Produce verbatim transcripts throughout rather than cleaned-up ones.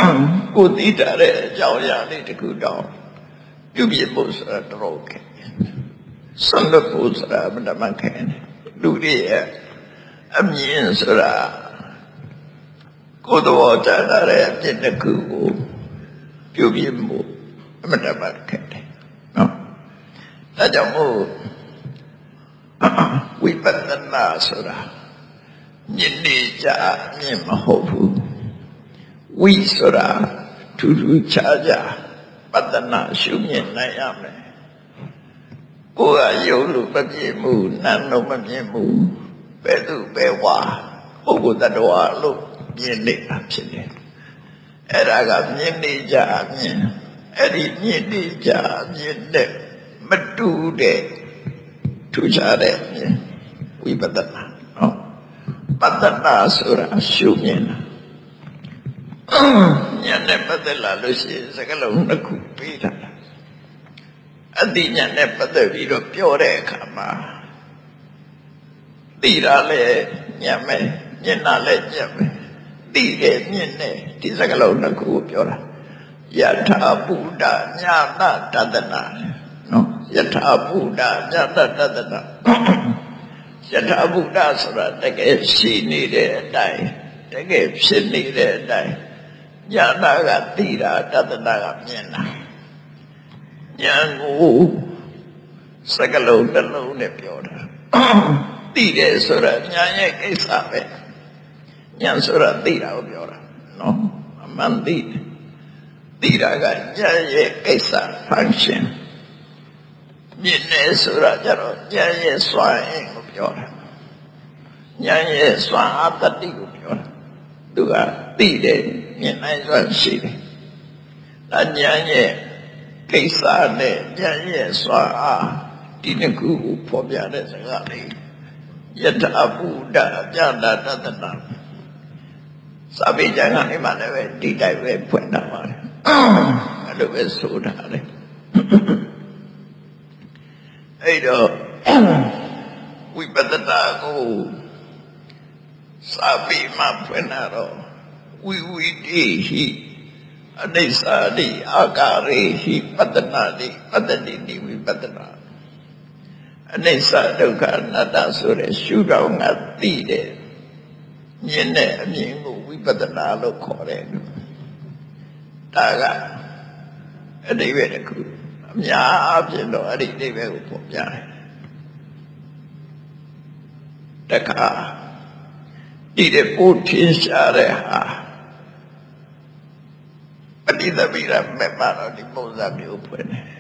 ကိုသိတာတဲ့အကြောင်းအရာလေးတစ်ခုတော့ပြုပြင်ဖို့ဆိုတာတော့ခဲ့ဆွမ်းလို့ဖို့ဆိုတာမတမခဲနဲ့လူတွေရဲ့အမြင်ဆိုတာကိုယ်တော်ကြားတဲ့အပြစ်တစ်ခုကိုပြုပြင်ဖို့အမတမခဲတယ်နော်ဒါကြောင့်မို့ဝိပဿနာဆိုတာမြင်နေကြမြင်မဟုတ်ဘူးဝိဆိုတာထူးထူးခြားခြားပတ္တနာရှုမြင်နိုင်ရမယ်ကိုယ်ကယုံလို့မပြည့်မှုနာမ်လို့မပြည့်မှုဘယ်သူဘယ်ဝါပုဂ္ဂိုလ်တ attva လို့မြင်နေတာဖြစ်တယ်အဲ့ဒါကမြင်နေကြမြင်အဲ့ဒီမြင်နေကြမြင်တဲ့မတူတဲ့ထူးခြားတဲ့မြင်ဝိပဿနာနော်ပတ္တနာဆိုတာရှုမြင်တာဉာဏ်နဲ့ပတ်သက်လာလို့ရှိရင်စကားလုံးနှစ်ခုပေးတာအတိဉာဏ်နဲ့ပတ်သက်ပြီးတော့ပြောတဲ့အခါမှာသိတာလဲဉာဏ်ပဲမြင်တာလဲဉာဏ်ပဲသိတယ်မြင်တယ်ဒီစကားလုံးနှစ်ခုကိုပြောတာယထာဘုဒ္ဓညာတတတနာနော်ယထာဘုဒ္ဓညာတတတနာယထာဘုဒ္ဓဆိုတာတကယ်ရှိနေတဲ့အတိုင်းတကယ်ဖြစ်နေတဲ့အတိုင်းညာနာကသိတာတတနာကမြင်တာညာကိုစကလုံးတစ်လုံးနဲ့ပြောတာသိတယ်ဆိုတာညာရဲ့ကိစ္စပဲညာဆိုတာသိတာကိုပြောတာနော်အမှန်သိတယ်သိတာကညာရဲ့ကိစ္စ function မြင်တယ်ဆိုတာကြတော့ညာရဲ့စွမ်းအင်ကိုပြောတာညာရဲ့စွမ်းအားတတိကိုပြောတာသူကသိတယ်မြင်နိုင်စွမ်းရှိတယ်ဒါညာရဲ့ကိစ္စနဲ့ညာရဲ့စွမ်းအားဒီနှစ်ခုကိုဖော်ပြတဲ့စကားလေးယထာဘုဒ္ဓပြတာတတနာစာပေကျမ်းကနေမှလည်းပဲဒီတိုင်းပဲဖွင့်တာပါလေအဲ့လိုပဲဆိုတာလေအဲ့တော့ဝိပဿနာကိုစာပေမှာဖွင့်တာတော့ဝိဝိတိဟိအနိစ္စတိအာကာရေဟိပတ္တနာတိပတ္တတိတိဝိပဿနာအနိစ္စဒုက္ခအနတ္တဆိုတဲ့ရှုထောင့်ကသိတယ်မြင်တဲ့အမြင်ကိုဝိပဿနာလို့ခေါ်တယ်ဒါကအတိပ္ပယ်တစ်ခုအများအပြည့်တော့အဲ့ဒီအတိပ္ပယ်ကိုပေါ်ပြတယ်တခါဒီတဲ့ပို့ထင်ရှားတဲ့ဟာပဋိသမိရမဲ့ပါတော့ဒီပုံစံမျိုးဖွင့်တယ်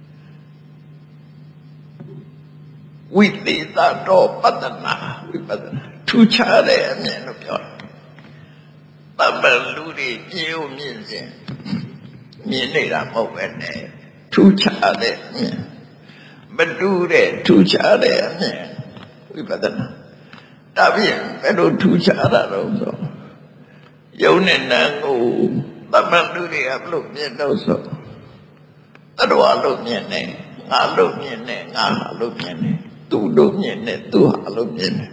ဝိသေသတော်ပတ္တနာဝိပဿနာထူးခြားတဲ့အမြင်လို့ပြောတယ်တပ္ပလူတွေကြည်ုံမြင်စဉ်မြင်နေတာမဟုတ်ပဲနဲ့ထူးခြားတဲ့အမြင်မတူတဲ့ထူးခြားတဲ့အမြင်ဝိပဿနာဒါပြင်ဘယ်လိုထူးခြားတာတော့ဆိုယုံနဲ့နာကိုတပ္ပလူတွေကဘလို့မြင်တော့ဆိုတတော်လို့မြင်နေငါလို့မြင်နေငါဟာလို့မြင်နေသူလို့မြင်နေသူဟာလို့မြင်နေ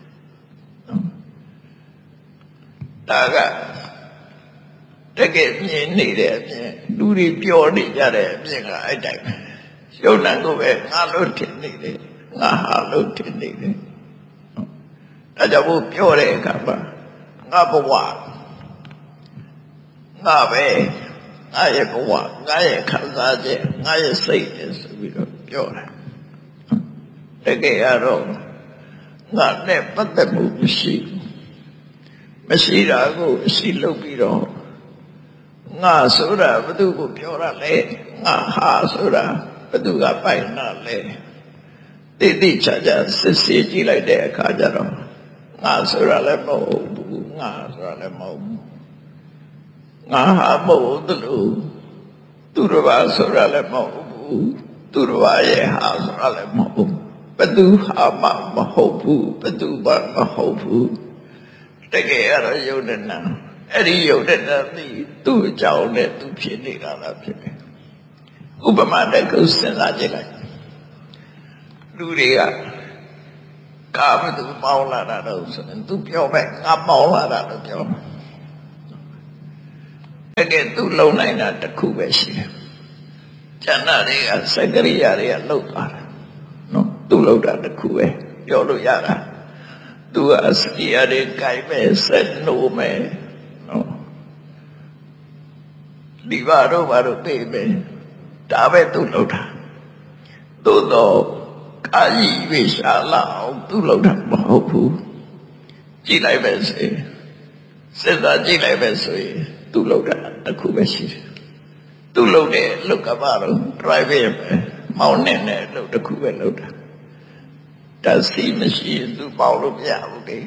ဒါကတကယ်မြင်နေတဲ့အပြင်လူတွေပြောနေကြတဲ့အပြင်ကအဲ့တိုင်းပဲယုံနာကိုပဲငါလို့ထင်နေတယ်ငါဟာလို့ထင်နေတယ်ဒါကြောင့်ဘုပြောတဲ့အခါမှာငါဘဝငါပဲငါရဲ့ဘဝငါရဲ့ခံစားချက်ငါရဲ့စိတ်နဲ့ဆိုပြီးတော့ပြောတာတကယ်ကတော့ငါနဲ့ပတ်သက်မှုမရှိမရှိတာကိုရှိလုပ်ပြီးတော့ငါဆိုတာဘယ်သူကိုပြောရလဲငါဟာဆိုတာဘယ်သူကပိုင်တာလဲတိတိကျကျစစ်ဆေးကြည့်လိုက်တဲ့အခါကျတော့ငါဆိုတာလည်းမဟုတ်ဘူးငါဆိုတာလည်းမဟုတ်ဘူးငါဟာမဟုတ်ဘူးသူတော်ဘာဆိုတာလည်းမဟုတ်ဘူးသူတော်ဘာရဲ့ဟာဆိုတာလည်းမဟုတ်ဘူးဘယ်သူဟာမှမဟုတ်ဘူးဘယ်သူမှမဟုတ်ဘူးတကယ်ရတော့ယုံတဲ့နာအဲ့ဒီယုံတဲ့နာသိသူ့အကြောင်းနဲ့သူဖြစ်နေတာလားဖြစ်တယ်ဥပမာတစ်ခုစဉ်းစားကြည့်လိုက်လူတွေကကာဘသူပေါင်းလာတာတော့ဆိုရင်သူပြောပဲငါပေါင်းလာတာလို့ပြောကဲသူ့လုံနိုင်တာတစ်ခုပဲရှိတယ်ကျန်တာတွေကစက္ကရိယာတွေကလှုပ်သွားတာနော်သူ့လှုပ်တာတစ်ခုပဲပြောလို့ရတာသူကစရိယာတွေကြိုက်မဲ့ဆက်လို့မဲ့နော်ဒီဘာတော့ဘာတော့သိပဲဒါပဲသူ့လှုပ်တာသို့တော့ကာယီဝိရှာလာအောင်သူ့လှုပ်တာမဟုတ်ဘူးကြည့်လိုက်ပဲစေစဉ်းစားကြည့်လိုက်ပဲဆိုရင်သူ့လှုပ်တာတစ်ခုပဲရှိတယ်သူ့လှုပ်တဲ့လှုပ်ကပါတော့ private ပဲမောင်းနေတဲ့လှုပ်တစ်ခုပဲလှုပ်တာဒါစီမရှိရင်သူပေါလို့မရဘူးလေ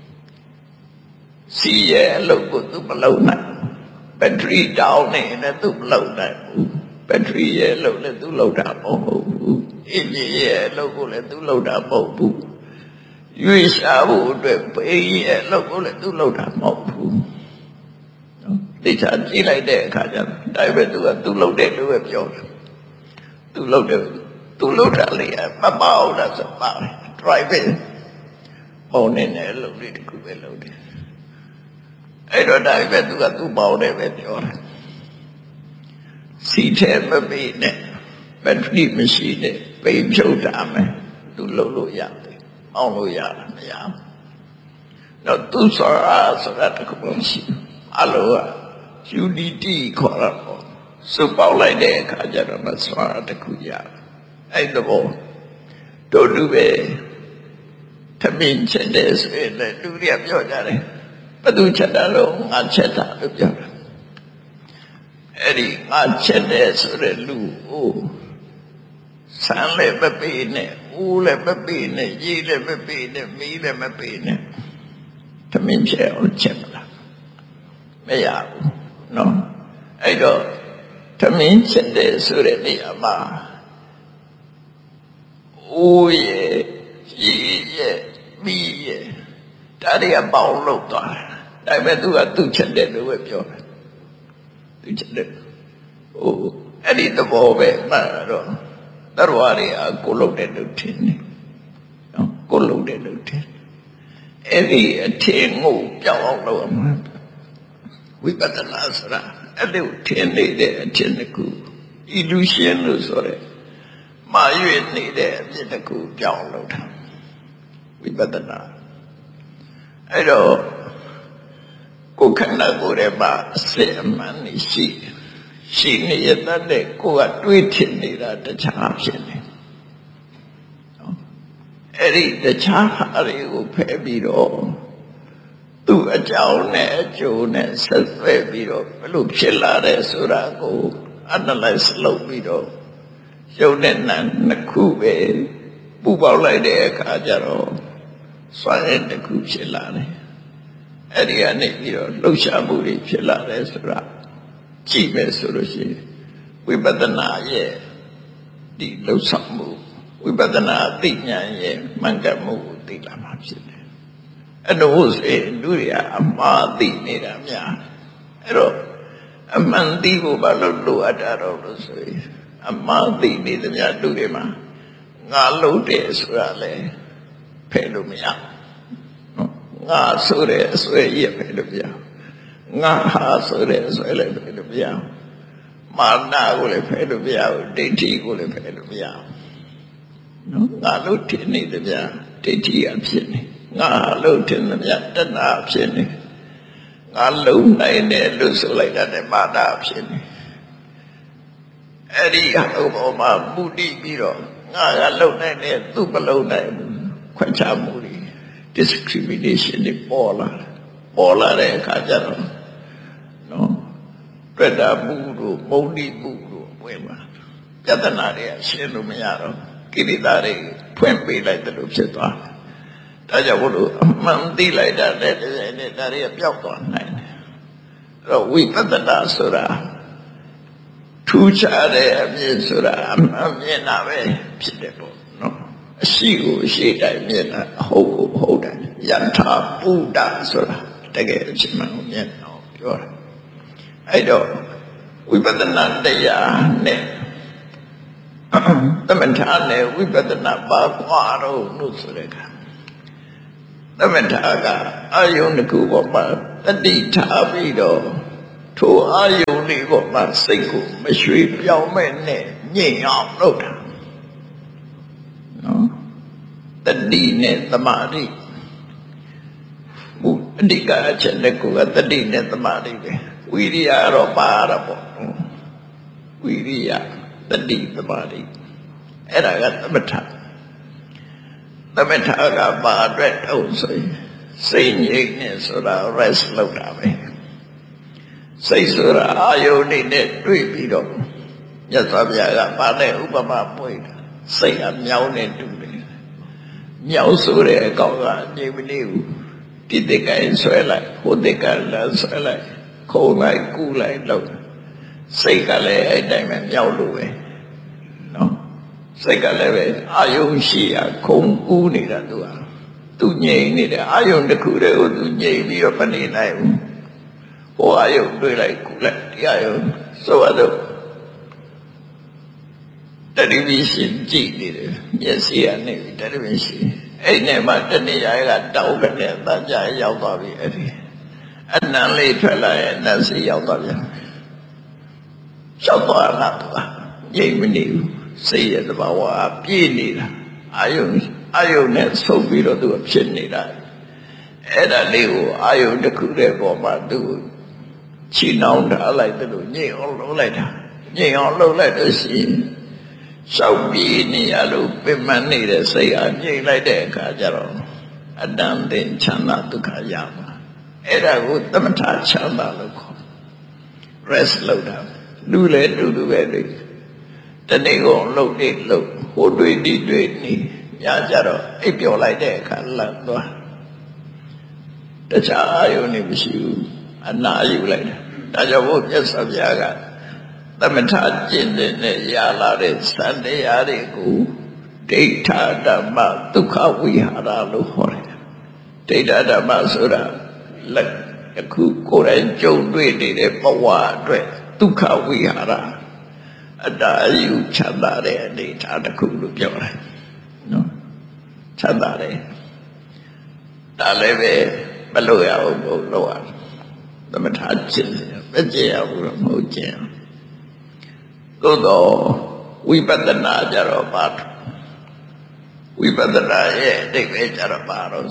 စီရဲ့လှုပ်ကိုသူမလှုပ်နိုင်ဘက်ထရီတောင်းနေတယ်သူမလှုပ်နိုင်ဘူးဘက်ထရီရဲ့လှုပ်လည်းသူလှုပ်တာမဟုတ်ဘူးအင်းကြီးရဲ့လှုပ်ကိုလည်းသူလှုပ်တာမဟုတ်ဘူးရွေးရှားဖို့အတွက်ဘေးရဲ့လှုပ်ကိုလည်းသူလှုပ်တာမဟုတ်ဘူးနော်သိချာကြည့်လိုက်တဲ့အခါကျတော့ဒါပဲသူကသူလှုပ်တယ်လို့ပဲပြောတယ်သူလှုပ်တယ်သူလှုပ်တာလေမပေါ့လားဆိုပါ private ဟောနေတယ်လှုပ်လေးတခုပဲလှုပ်တယ်အဲ့တော့ဒါပဲသူကသူ့ပေါ့တယ်ပဲပြောတယ်စီထဲမပေးနဲ့ဘက်ထရီမရှိနဲ့ပိတ်ဖြုတ်တာမယ်သူလှုပ်လို့ရတယ်အောင်လို့ရတာမရဘူးတော့သူဆိုတာဆိုတာတခုမှမရှိဘူးအလိုက unity ခေါ်တာပေါ့စုပေါက်လိုက်တဲ့အခါကျတော့မစွာတခုရတယ်အဲ့တော့တို့တူပဲသမင်းချက်တဲ့ဆိုရင်လည်းလူတွေကပြောကြတယ်ဘသူချက်တာလို့ငါချက်တာလို့ပြောတယ်အဲ့ဒီငါချက်တဲ့ဆိုတဲ့လူကိုဆန်းလည်းမပေးနဲ့ဦးလည်းမပေးနဲ့ရေးလည်းမပေးနဲ့မီးလည်းမပေးနဲ့သမင်းချက်အောင်ချက်မလားမရဘူးနော်အဲ့တော့သမင်းချက်တဲ့ဆိုတဲ့နေရာမှာဦးရဲ့ရေးရဲ့မီးရဲ့ဒါတွေကပေါင်းလို့သွားတယ်ဒါပေမဲ့သူကသူ့ချက်တဲ့လို့ပဲပြောတယ်သူချက်တဲ့ဟိုအဲ့ဒီသဘောပဲမှန်တော့တရဝရီအကိုလုံးတဲ့လို့ထင်တယ်နော်ကိုလုံးတဲ့လို့ထင်အဲ့ဒီအထင်ကိုပြောင်းအောင်လုပ်မှာဝိပဿနာဆိုတာအဲ့ဒီထင်နေတဲ့အထင်တစ်ခု illusion လို့ဆိုရဲမာရွေနေတဲ့အဖြစ်တစ်ခုပြောင်းလုပ်တာဝိပဿနာအဲ့တော့ကိုယ်ခန္ဓာကိုယ်ရဲ့မှာအစစ်အမှန်ရှိရှိနေရတဲ့ကိုယ်ကတွေးထင်နေတာတခြားဖြစ်နေနော်အဲ့ဒီတခြားဟာတွေကိုဖယ်ပြီးတော့သူ့အကြောင်းနဲ့အကျိုးနဲ့ဆက်သွယ်ပြီးတော့ဘယ်လိုဖြစ်လာတယ်ဆိုတာကို analyze လုပ်ပြီးတော့ရုပ်နဲ့နာမ်နှစ်ခုပဲပူပေါက်လိုက်တဲ့အခါကျတော့စွမ်းရည်တစ်ခုဖြစ်လာတယ်အဲ့ဒီကနေပြီးတော့လှုပ်ရှားမှုတွေဖြစ်လာတယ်ဆိုတာကြည့်မယ်ဆိုလို့ရှိရင်ဝိပဿနာရဲ့ဒီလှုပ်ဆောင်မှုဝိပဿနာအသိဉာဏ်ရဲ့မှန်ကန်မှုကိုသိလာမှာဖြစ်တယ်အဲ့တော့ဆိုရင်လူတွေကအမှားသိနေတာများအဲ့တော့အမှန်သိဖို့ဘာလို့လိုအပ်တာတော့လို့ဆိုရင်အမှားသိနေသမျှလူတွေမှာငါလုံးတယ်ဆိုတာလေဖယ်လို့မရနော်ငါဆိုတဲ့အစွဲရဖယ်လို့မရငါဟာဆိုတဲ့အစွဲလည်းဖယ်လို့မရမာနကိုလည်းဖယ်လို့မရဘူးဒိဋ္ဌိကိုလည်းဖယ်လို့မရနော်ငါလုံးထင်နေသမျှဒိဋ္ဌိအဖြစ်နေငါလုံးထင်သမျှတဏှာဖြစ်နေငါလုံးနိုင်တယ်လို့ဆိုလိုက်တဲ့မာနဖြစ်နေအဲ့ဒီအပေါ်မှာမူတည်ပြီးတော့ငါကလုံနိုင်တယ်သူမလုံနိုင်ဘူးခွဲခြားမှုတွေ discrimination တွေပေါ်လာပေါ်လာတဲ့အခါကျတော့နော်ပြတ်တာမှုတို့မုန်းတိမှုတို့ဝင်လာပြဿနာတွေရှင်းလို့မရတော့ကိလေသာတွေဖွင့်ပေးလိုက်တယ်လို့ဖြစ်သွားတယ်ဒါကြောင့်ဘုလို့အမှန်သိလိုက်တာတဲ့တဲ့နဲ့ဒါတွေကပျောက်သွားနိုင်တယ်အဲ့တော့ဝိပဿနာဆိုတာထူးခြားတဲ့အမြင်ဆိုတာအမှန်မြင်တာပဲဖြစ်တယ်ပေါ့နော်အရှိကိုအရှိတိုင်းမြင်တာအဟုတ်ကိုအဟုတ်တိုင်းယထာပုဒ္ဒဆိုတာတကယ်အဖြစ်မှန်ကိုမြင်တော့ပြောတာအဲ့တော့ဝိပဿနာတရားနဲ့သမထနဲ့ဝိပဿနာပါကွာတော့လို့ဆိုတဲ့အခါသမထကအာယုန်တစ်ခုပေါ်မှာတတိထားပြီးတော့ထိုအာယုန်လေးပေါ်မှာစိတ်ကိုမရွှေ့ပြောင်းမဲ့နဲ့ညင်အောင်လုပ်တာနော်တတိနဲ့သမာဓိဘုအဓိကအချက်တစ်ခုကတတိနဲ့သမာဓိပဲဝိရိယတော့ပါရပေါ့ဝိရိယတတိသမာဓိအဲ့ဒါကသမထသမထကဘာအတွက်တုံးဆိုရင်စိတ်ငြိမ်နေဆိုတာ rest လုပ်တာပဲစိတ်ဆိုတာအာယုန်နဲ့တွေ့ပြီးတော့မြတ်စွာဘုရားကပါတဲ့ဥပမာပွင့်တာစိတ်ကမြောင်းနေတူတယ်မြောင်းဆိုတဲ့အကောင်ကငြိမ်မနေဘူးဒီတက်ကင်ဆွဲလိုက်ဟိုတက်ကလည်းဆွဲလိုက်ခုံလိုက်ကူးလိုက်လို့စိတ်ကလည်းအဲ့တိုင်းပဲမြောက်လို့ပဲနော်စိတ်ကလည်းပဲအာယုန်ရှိရခုံကူးနေတာသူကသူငြိမ်နေတယ်အာယုန်တစ်ခုတည်းကိုသူငြိမ်ပြီးတော့မနေနိုင်ဘူးဟိုအာယုန်တွေ့လိုက်ကူးလိုက်ဒီအာယုန်ဆိုတော့တတိပိရှင်ကြည့်နေတယ်မျက်စိကနေတတိပိရှင်အဲ့နဲ့မှတဏှာကတောက်တဲ့တန်ကြာရောက်သွားပြီအဲ့ဒီအနံလေးထွက်လာရဲ့နတ်စီရောက်သွားပြန်ရောက်သွားတာကငြိမ်မနေဘူးစိတ်ရဲ့သဘာဝပြည့်နေတာအာယုန်အာယုန်နဲ့ဆုပ်ပြီးတော့သူဖြစ်နေတာအဲ့ဒါလေးကိုအာယုန်တစ်ခုတည်းပေါ်မှာသူချီနှောင်းထားလိုက်တယ်လို့ညှိအောင်လုပ်လိုက်တာညှိအောင်လုပ်လိုက်လို့ရှိရင်ရှောက်ပြေးနေရလို့ပြမနေတဲ့စိတ်အားညှိလိုက်တဲ့အခါကျတော့အတန်တင်ချမ်းသာဒုက္ခရမှာအဲ့ဒါကိုသမထချမ်းသာလို့ခေါ် rest လုပ်တာလူလေလူလူပဲလေတနေ့ကုန်လှုပ်နေလှုပ်ဟိုတွေ့ဒီတွေ့နေညကြတော့အိပ်ပျော်လိုက်တဲ့အခါလန့်သွားတခြားအာယုန်နေမရှိဘူးအနာယူလိုက်တာဒါကြောင့်ဘုရားဆရာကသမထကျင့်တဲ့ရလာတဲ့စံတရားတွေကိုဒိဋ္ဌဓမ္မဒုက္ခဝိဟာရလို့ခေါ်တယ်ဒိဋ္ဌဓမ္မဆိုတာလက်အခုကိုယ်တိုင်ကြုံတွေ့နေတဲ့ဘဝအတွက်ဒုက္ခဝိဟာရအတ္တယူချမ်းသာတဲ့အနေအထားတစ်ခုလို့ပြောတယ်နော်ချမ်းသာတယ်ဒါလည်းပဲမလို့ရဘူးလို့လို့ရသမထကျင့်တယ်မကျင့်ရဘူးတော့မဟုတ်ကျင့်သို့တော့ဝိပဿနာကြတော့ပါဝိပဿနာရဲ့အတိတ်ပဲကြတော့ပါတော့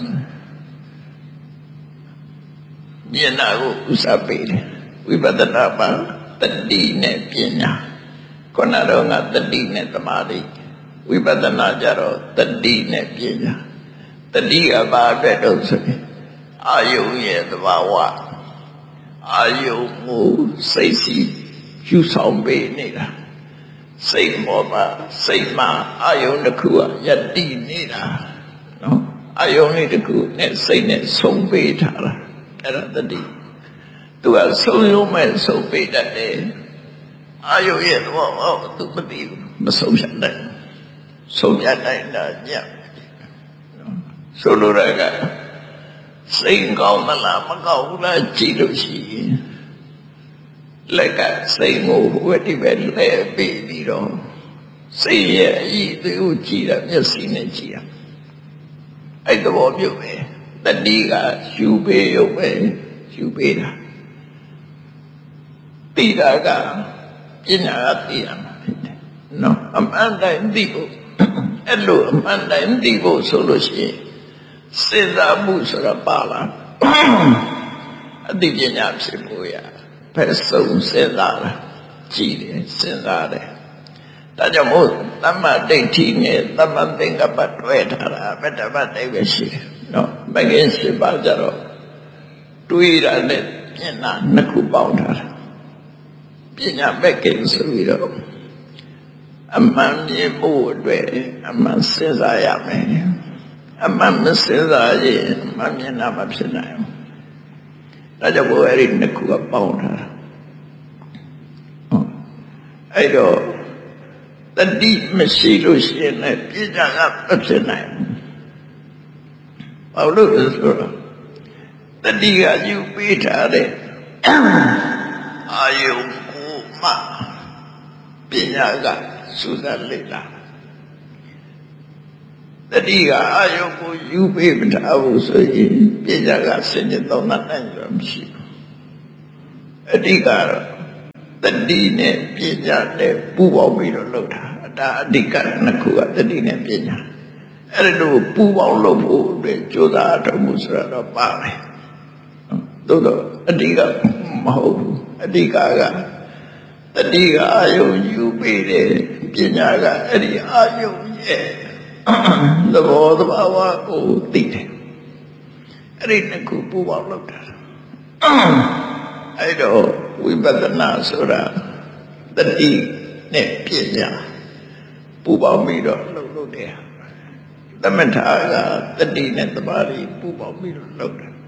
ဉာဏ်ကိုဥစားပေးတယ်ဝိပဿနာမှာတတိနဲ့ပညာခုနတော့ကတတိနဲ့သမာဓိဝိပဿနာကြတော့တတိနဲ့ပညာတတိကဘာအတွက်တော့ဆိုရင်အာယုရဲ့သဘာဝအာယုကိုစိတ်စီယူဆောင်ပေးနေတာစိတ်ပေါ်မှာစိတ်မှာအာယုန်တစ်ခုကယက်တည်နေတာနော်အာယုန်လေးတစ်ခုနဲ့စိတ်နဲ့ဆုံးပေးထားတာအဲ့ဒါတတိသူကဆုံးရုံးမဲ့ဆုံးပေးတတ်တယ်အာယုန်ရဲ့သဘောဟောသူမသိဘူးမဆုံးဖြတ်နိုင်ဆုံးဖြတ်နိုင်တာညံ့ဆိုလိုရကစိတ်ကောင်းမလားမကောင်းဘူးလားကြည့်လို့ရှိရင်လက်ကစိတ်ကိုဝိတ္တိပဲလဲပြီးပြီးတော့စိတ်ရဲ့အည်သူကိုကြည့်တာမျက်စိနဲ့ကြည့်ရအဲ့သဘောမျိုးပဲတတိကယူပေးရုပ်ပဲယူပေးတာသိတာကပညာကသိရမှာဖြစ်တယ်နော်အမှန်တိုင်းသိဖို့အဲ့လိုအမှန်တိုင်းသိဖို့ဆိုလို့ရှိရင်စေတမှုဆိုတာပါလားအသိပညာဖြစ်ဖို့ရဖက်ဆုံးစဉ်းစားတာကြည့်တယ်စဉ်းစားတယ်ဒါကြောင့်မို့သမ္မာဒိဋ္ဌိနဲ့သမ္မာသင်္ကပ္ပတွဲထားတာဗတ္တပတိပဲရှိတယ်နော်မဂ္ဂင်၈ပါးကြတော့တွေးတာနဲ့ပညာနှစ်ခုပေါင်းထားတာပညာမဂ္ဂင်ဆိုပြီးတော့အမှန်မြင်ဖို့အတွက်အမှန်စဉ်းစားရမယ်အမှန်မစဉ်းစားရင်မမြင်တာမဖြစ်နိုင်ဘူးဒါကြောင့်ဘုရားအဲ့ဒီနှစ်ခုကပေါင်းထားတာအဲ့တော့တတိမရှိလို့ရှိရင်လည်းပညာကမဖြစ်နိုင်ဘူးဘာလို့လဲဆိုတော့တတိကယူပေးထားတဲ့အာယုကိုမှပညာကစူးစမ်းလေ့လာတတိကအာယုကိုယူပေးမထားဘူးဆိုရင်ပညာကစင်ကြသုံးနိုင်ကြမရှိဘူးအဓိကတော့တတိနဲ့ပညာနဲ့ပူပေါင်းပြီးတော့လုပ်တာဒါအဓိကနှစ်ခုကတတိနဲ့ပညာအဲ့ဒါတို့ပူပေါင်းလုပ်ဖို့အတွက်ကြိုးစားထုတ်မှုဆိုတာတော့ပါတယ်သို့တော့အဓိကမဟုတ်ဘူးအဓိကကတတိကအာယုံယူပြီးတယ်ပညာကအဲ့ဒီအာယုံရဲ့သဘောသဘာဝကိုသိတယ်အဲ့ဒီနှစ်ခုပူပေါင်းလုပ်တာအဲ့တော့ဝိပဿနာဆိုတာတတိနဲ့ပညာပူပေါင်းပြီးတော့လုပ်လို့တယ်သမထကတတိနဲ့သမာဓိပူပေါင်းပြီးတော့လုပ်တယ်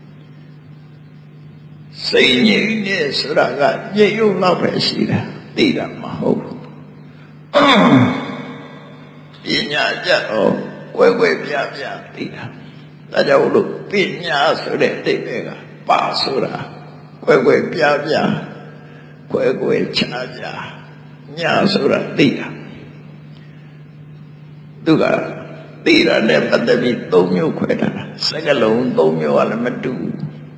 စိတ်ငြိမ်နေဆိုတာကညှို့ရုံလောက်ပဲရှိတာသိတာမဟုတ်ဘူးပညာကြတော့ကွယ်ကွယ်ပြားပြားသိတာဒါကြောင့်လို့ပညာဆိုတဲ့အတိတ်ကပါဆိုတာကွယ်ကွယ်ပြားပြားကွယ်ကွယ်ခြားခြားညာဆိုတာသိတာသူကသိတာနဲ့ပတ်သက်ပြီးသုံးမျိုးခွဲထားတာစကားလုံးသုံးမျိုးကလည်းမတူဘူး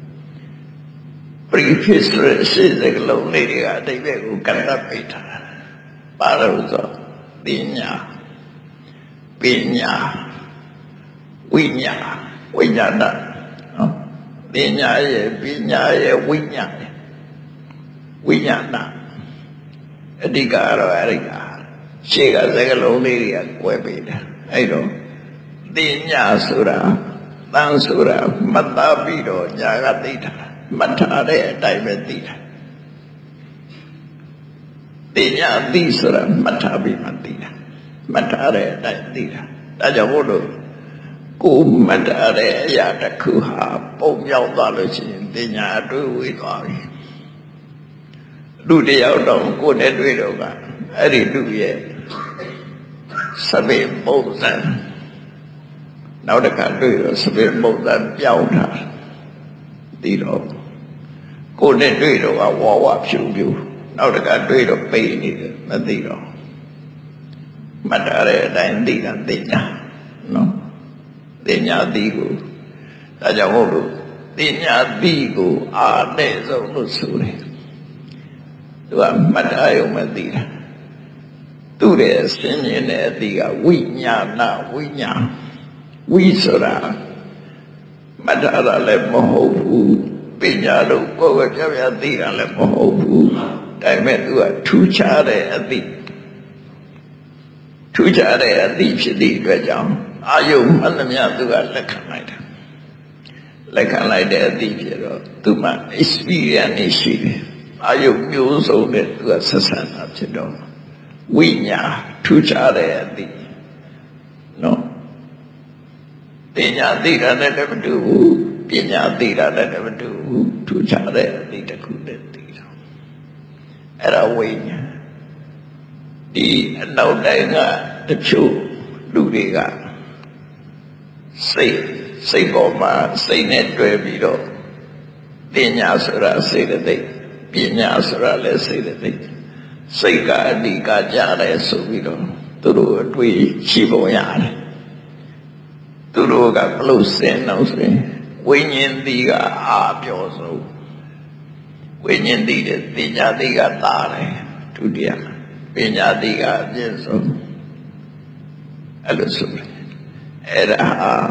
preface ရှိတဲ့ကလုံးလေးတွေကအတိတ်ကိုကန့်သတ်ပေးထားတာပါလို့ဆိုပညာပညာဝိညာဝိညာဏနော်ပညာရဲ့ပညာရဲ့ဝိညာဉ်ဝိညာဏအဓိကတော့အဲ့ဒီကရှေ့ကစကားလုံးလေးတွေကကွဲပေးတာအဲ့တော့ပညာဆိုတာတန်ဆိုတာမှတ်သားပြီးတော့ညာကသိတာမှတ်ထားတဲ့အတိုင်းပဲသိတာပညာသိဆိုတာမှတ်ထားပြီးမှသိတာမှတ်ထားတဲ့အတိုင်းသိတာဒါကြောင့်မို့လို့ကိုမှတ်ထားတဲ့အရာတစ်ခုဟာပုံပြောင်းသွားလို့ရှိရင်ပညာအတွေ့ဝေးသွားပြီလူတယောက်တော့ကိုယ်နဲ့တွေ့တော့ကအဲ့ဒီလူရဲ့စပယ်ပုံစံနောက်တစ်ခါတွေ့တော့စပယ်ပုံစံပြောင်းတာဒီတော့ကိုယ်နဲ့တွေ့တော့ကဝါဝဖြူဖြူနောက်တစ်ခါတွေ့တော့ပိတ်နေတယ်မသိတော့မှတ်ထားတဲ့အတိုင်းသိတာသိညာနော်သိညာသိကိုဒါကြောင့်မို့လို့သိညာသိကိုအားနဲ့ဆုံးလို့ဆိုတယ်သူကမှတ်ထားရုံမသိတာသူ့ရဲ့ဆင်းရဲတဲ့အသိကဝိညာဏဝိညာဝိဆိုတာမှတ်ထားတာလည်းမဟုတ်ဘူးပညာလို့ကိုယ်ကပြပြသိတာလည်းမဟုတ်ဘူးဒါပေမဲ့သူကထူးခြားတဲ့အသိထူးခြားတဲ့အသိဖြစ်တဲ့အတွက်ကြောင့်အာယုံမှန်သမျှသူကလက်ခံလိုက်တာလက်ခံလိုက်တဲ့အသိဖြစ်တော့သူမှ experience ရှိတယ်အာယုမျိုးစုံနဲ့သူကဆက်ဆံတာဖြစ်တော့ဝိညာထူးခြားတဲ့အသိနော်ပညာသိတာနဲ့လည်းမတူဘူးပညာသိတာနဲ့လည်းမတူဘူးထူးခြားတဲ့အသိတစ်ခုနဲ့သိတာအဲ့ဒါဝိညာဒီအနောက်တိုင်းကတချို့လူတွေကစိတ်စိတ်ပေါ်မှာစိတ်နဲ့တွဲပြီးတော့ပညာဆိုတာစိတ်တဲ့ပညာဆိုတာလည်းစိတ်တဲ့စိတ်ကအဓိကကြတယ်ဆိုပြီးတော့သူတို့အတွေ့ရှိပုံရတယ်သူတို့ကဘလို့စင်တော့ဆိုရင်ဝိညာဉ်တိကအာပြောဆုံးဝိညာဉ်တိတဲ့ပညာတိကသာတယ်ဒုတိယပညာတိကအပြည့်စုံအဲ့လိုဆိုတယ်အဲ့ဒါ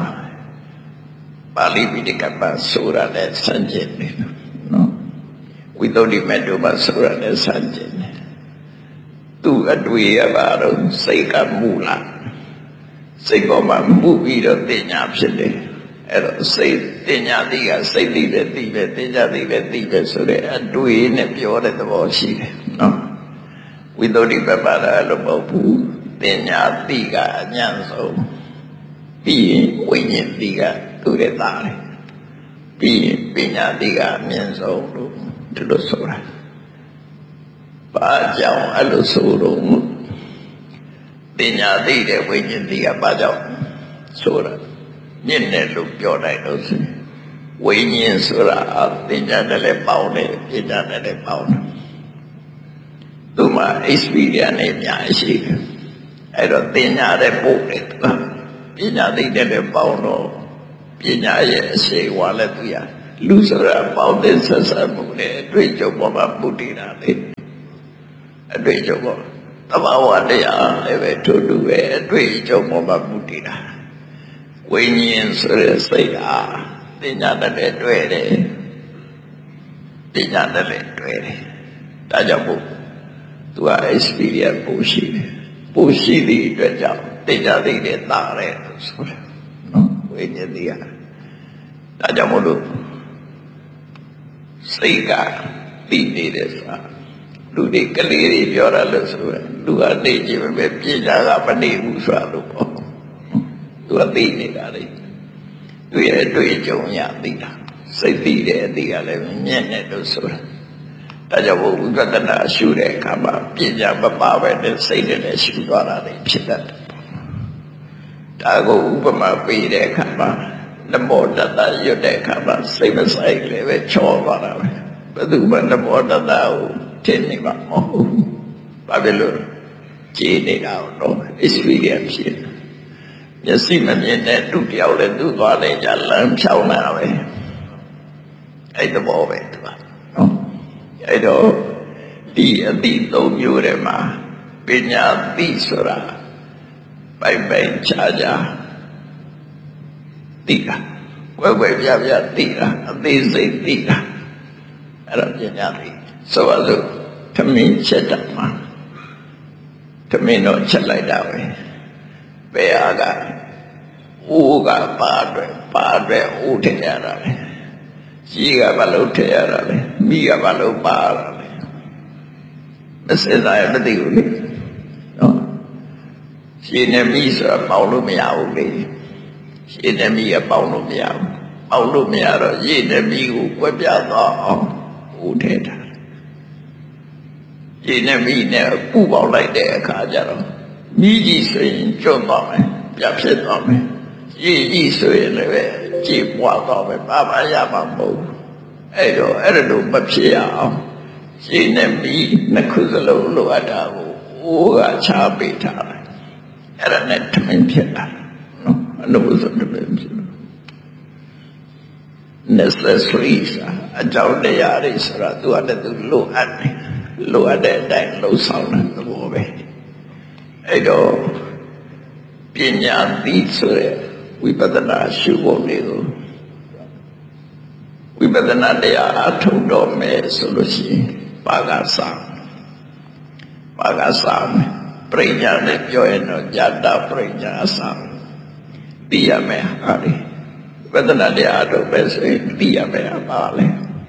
ပါဠိပိဋကမှာဆိုတာနဲ့ဆန့်ကျင်တယ်နော်ဝိသုဒ္ဓိမေတ္တမှာဆိုတာနဲ့ဆန့်ကျင်တယ်သူအတွေ့ရပါတော့စိတ်ကမူလာစိတ်ပေါ်မှာမှုပြီးတော့ပညာဖြစ်တယ်အဲ့တော့စိတ်ပညာတိကစိတ်သိပဲသိပဲပညာသိပဲသိပဲဆိုတဲ့အတွေ့နဲ့ပြောတဲ့သဘောရှိတယ်နော်ဝိသုဒ္ဓိပပ္ပဒါလို့မဟုတ်ဘူးပညာတိကအញ្ញဆုံးပြီးရင်ဝိညာဉ်တိကသူ့ရဲ့သားတယ်ပြီးရင်ပညာတိကအမြင့်ဆုံးလို့ဒီလိုဆိုတာဘာကြောင့်အဲ့လိုဆိုတော့ပညာတိတဲ့ဝိညာဉ်တိကဘာကြောင့်ဆိုတာမြင့်တယ်လို့ပြောလိုက်တော့ဆိုဝိညာဉ်ဆိုတာပညာနဲ့လည်းပေါင်းတယ်ပညာနဲ့လည်းပေါင်းတယ်သူမှ experience နဲ့အများကြီးရှိတယ်အဲ့တော့ပညာတဲ့ပို့တယ်ပညာသိတဲ့လည်းပေါင်းတော့ပညာရဲ့အရှိန်ဝါလည်းသူရလူဆိုတာပေါင်းတဲ့ဆက်ဆက်မှုနဲ့အတွေ့အကြုံပေါ်မှာမူတည်တာလေအတွေ့အကြုံပေါ်သဘာဝတရားလည်းပဲထို့တူပဲအတွေ့အကြုံပေါ်မှာမူတည်တာဝိညာဉ်ဆိုတဲ့စိတ်ဟာပညာတတ်တဲ့တွေ့တယ်ပညာတတ်တဲ့တွေ့တယ်ဒါကြောင့်မို့သူက experience ပို့ရှိတယ်ပို့ရှိသည့်အတွက်ကြောင့်တရားသိတဲ့တာတဲ့ဆိုတာနော်ဝိညာဉ်တရားဒါကြောင့်မို့လို့စိတ်ကပြီးနေတယ်ဆိုတာလူတွေကလေးတွေပြောရလို့ဆိုရင်လူကနေကြည့်ပဲပညာကမနေဘူးဆိုတာလို့ပေါ့သူကသိနေတာလေသူရဲ့တွေ့ကြုံရသိတာစိတ်သိတဲ့အသိကလည်းမြင့်တယ်လို့ဆိုတာဒါကြောင့်ဝိပဿနာရှုတဲ့အခါမှာပညာမပါပဲနဲ့စိတ်နဲ့ရှုသွားတာလေဖြစ်တတ်တယ်ဒါကိုဥပမာပေးတဲ့အခါမှာနမောတတရွတ်တဲ့အခါမှာစိတ်မဆိုင်လည်းပဲချောသွားတာပဲဘယ်သူမှနမောတတကိုထင်နေမှာမဟုတ်ဘူးဘာဖြစ်လို့ကြည်နေတာတော့ experience ဖြစ်တယ်မျက်စိမမြင်တဲ့သူတယောက်လည်းသူ့သွားနေကြလမ်းဖြောင်းတာပဲအဲ့သဘောပဲသူကနော်အဲ့တော့ဒီအတိသုံးမျိုးတွေမှာပညာသိဆိုတာပိုင်ပိုင်ခြားခြားသိတာဝဲဝဲပြပြသိတာအသေးစိတ်သိတာအဲ့တော့ပညာသိဆိုပါစို့သမင်းချက်တာမှာသမင်းတော့ချက်လိုက်တာပဲဘယ်ဟာကအိုးကပါအတွက်ပါအတွက်အိုးထည့်ရတာလေရှိကဘာလို့ထည့်ရတာလဲမိကဘာလို့ပါရတာလဲမစင်စားရမသိဘူးလေနော်ရှိနေမိဆိုတာပေါက်လို့မရဘူးလေရှိနေမိကပေါက်လို့မရဘူးပေါက်လို့မရတော့ရည်နေမိကိုကွက်ပြသွားအောင်အိုးထည့်တာရည်နေမိနဲ့ပူပေါက်လိုက်တဲ့အခါကျတော့မိကြီးဆိုရင်ကျွတ်သွားမယ်ပြဖြစ်သွားမယ်ရည်ကြီးဆိုရင်လည်းကြည်ပွားသွားမယ်ဘာမှရမှာမဟုတ်ဘူးအဲ့တော့အဲ့လိုမဖြစ်ရအောင်ရည်နေမိနှစ်ခုစလုံးလိုအပ်တာကိုအိုးကချပေးထားတယ်အဲ့ဒါနဲ့ထမင်းဖြစ်တာနော်အလို့ဆိုတပည့်ဖြစ် necessary အကြောင်းတရားတွေဆိုတာသူကတည်းကလိုအပ်တယ်လိုအပ်တဲ့အတိုင်းလှုပ်ဆောင်တဲ့သဘောပဲအဲ့တော့ပညာသိဆိုတဲ့ဝိပဿနာရှုဖို့တွေကိုဝိပဿနာတရားအထုံတော်မယ်ဆိုလို့ရှိရင်ပါကစားပါကစားပရိညာနဲ့ပြောရင်တော့ญาตပရိညာအစားသိရမယ်ဟာဒီဝိပဿနာတရားတော့ပဲဆိုရင်သိရမယ်ပါလေ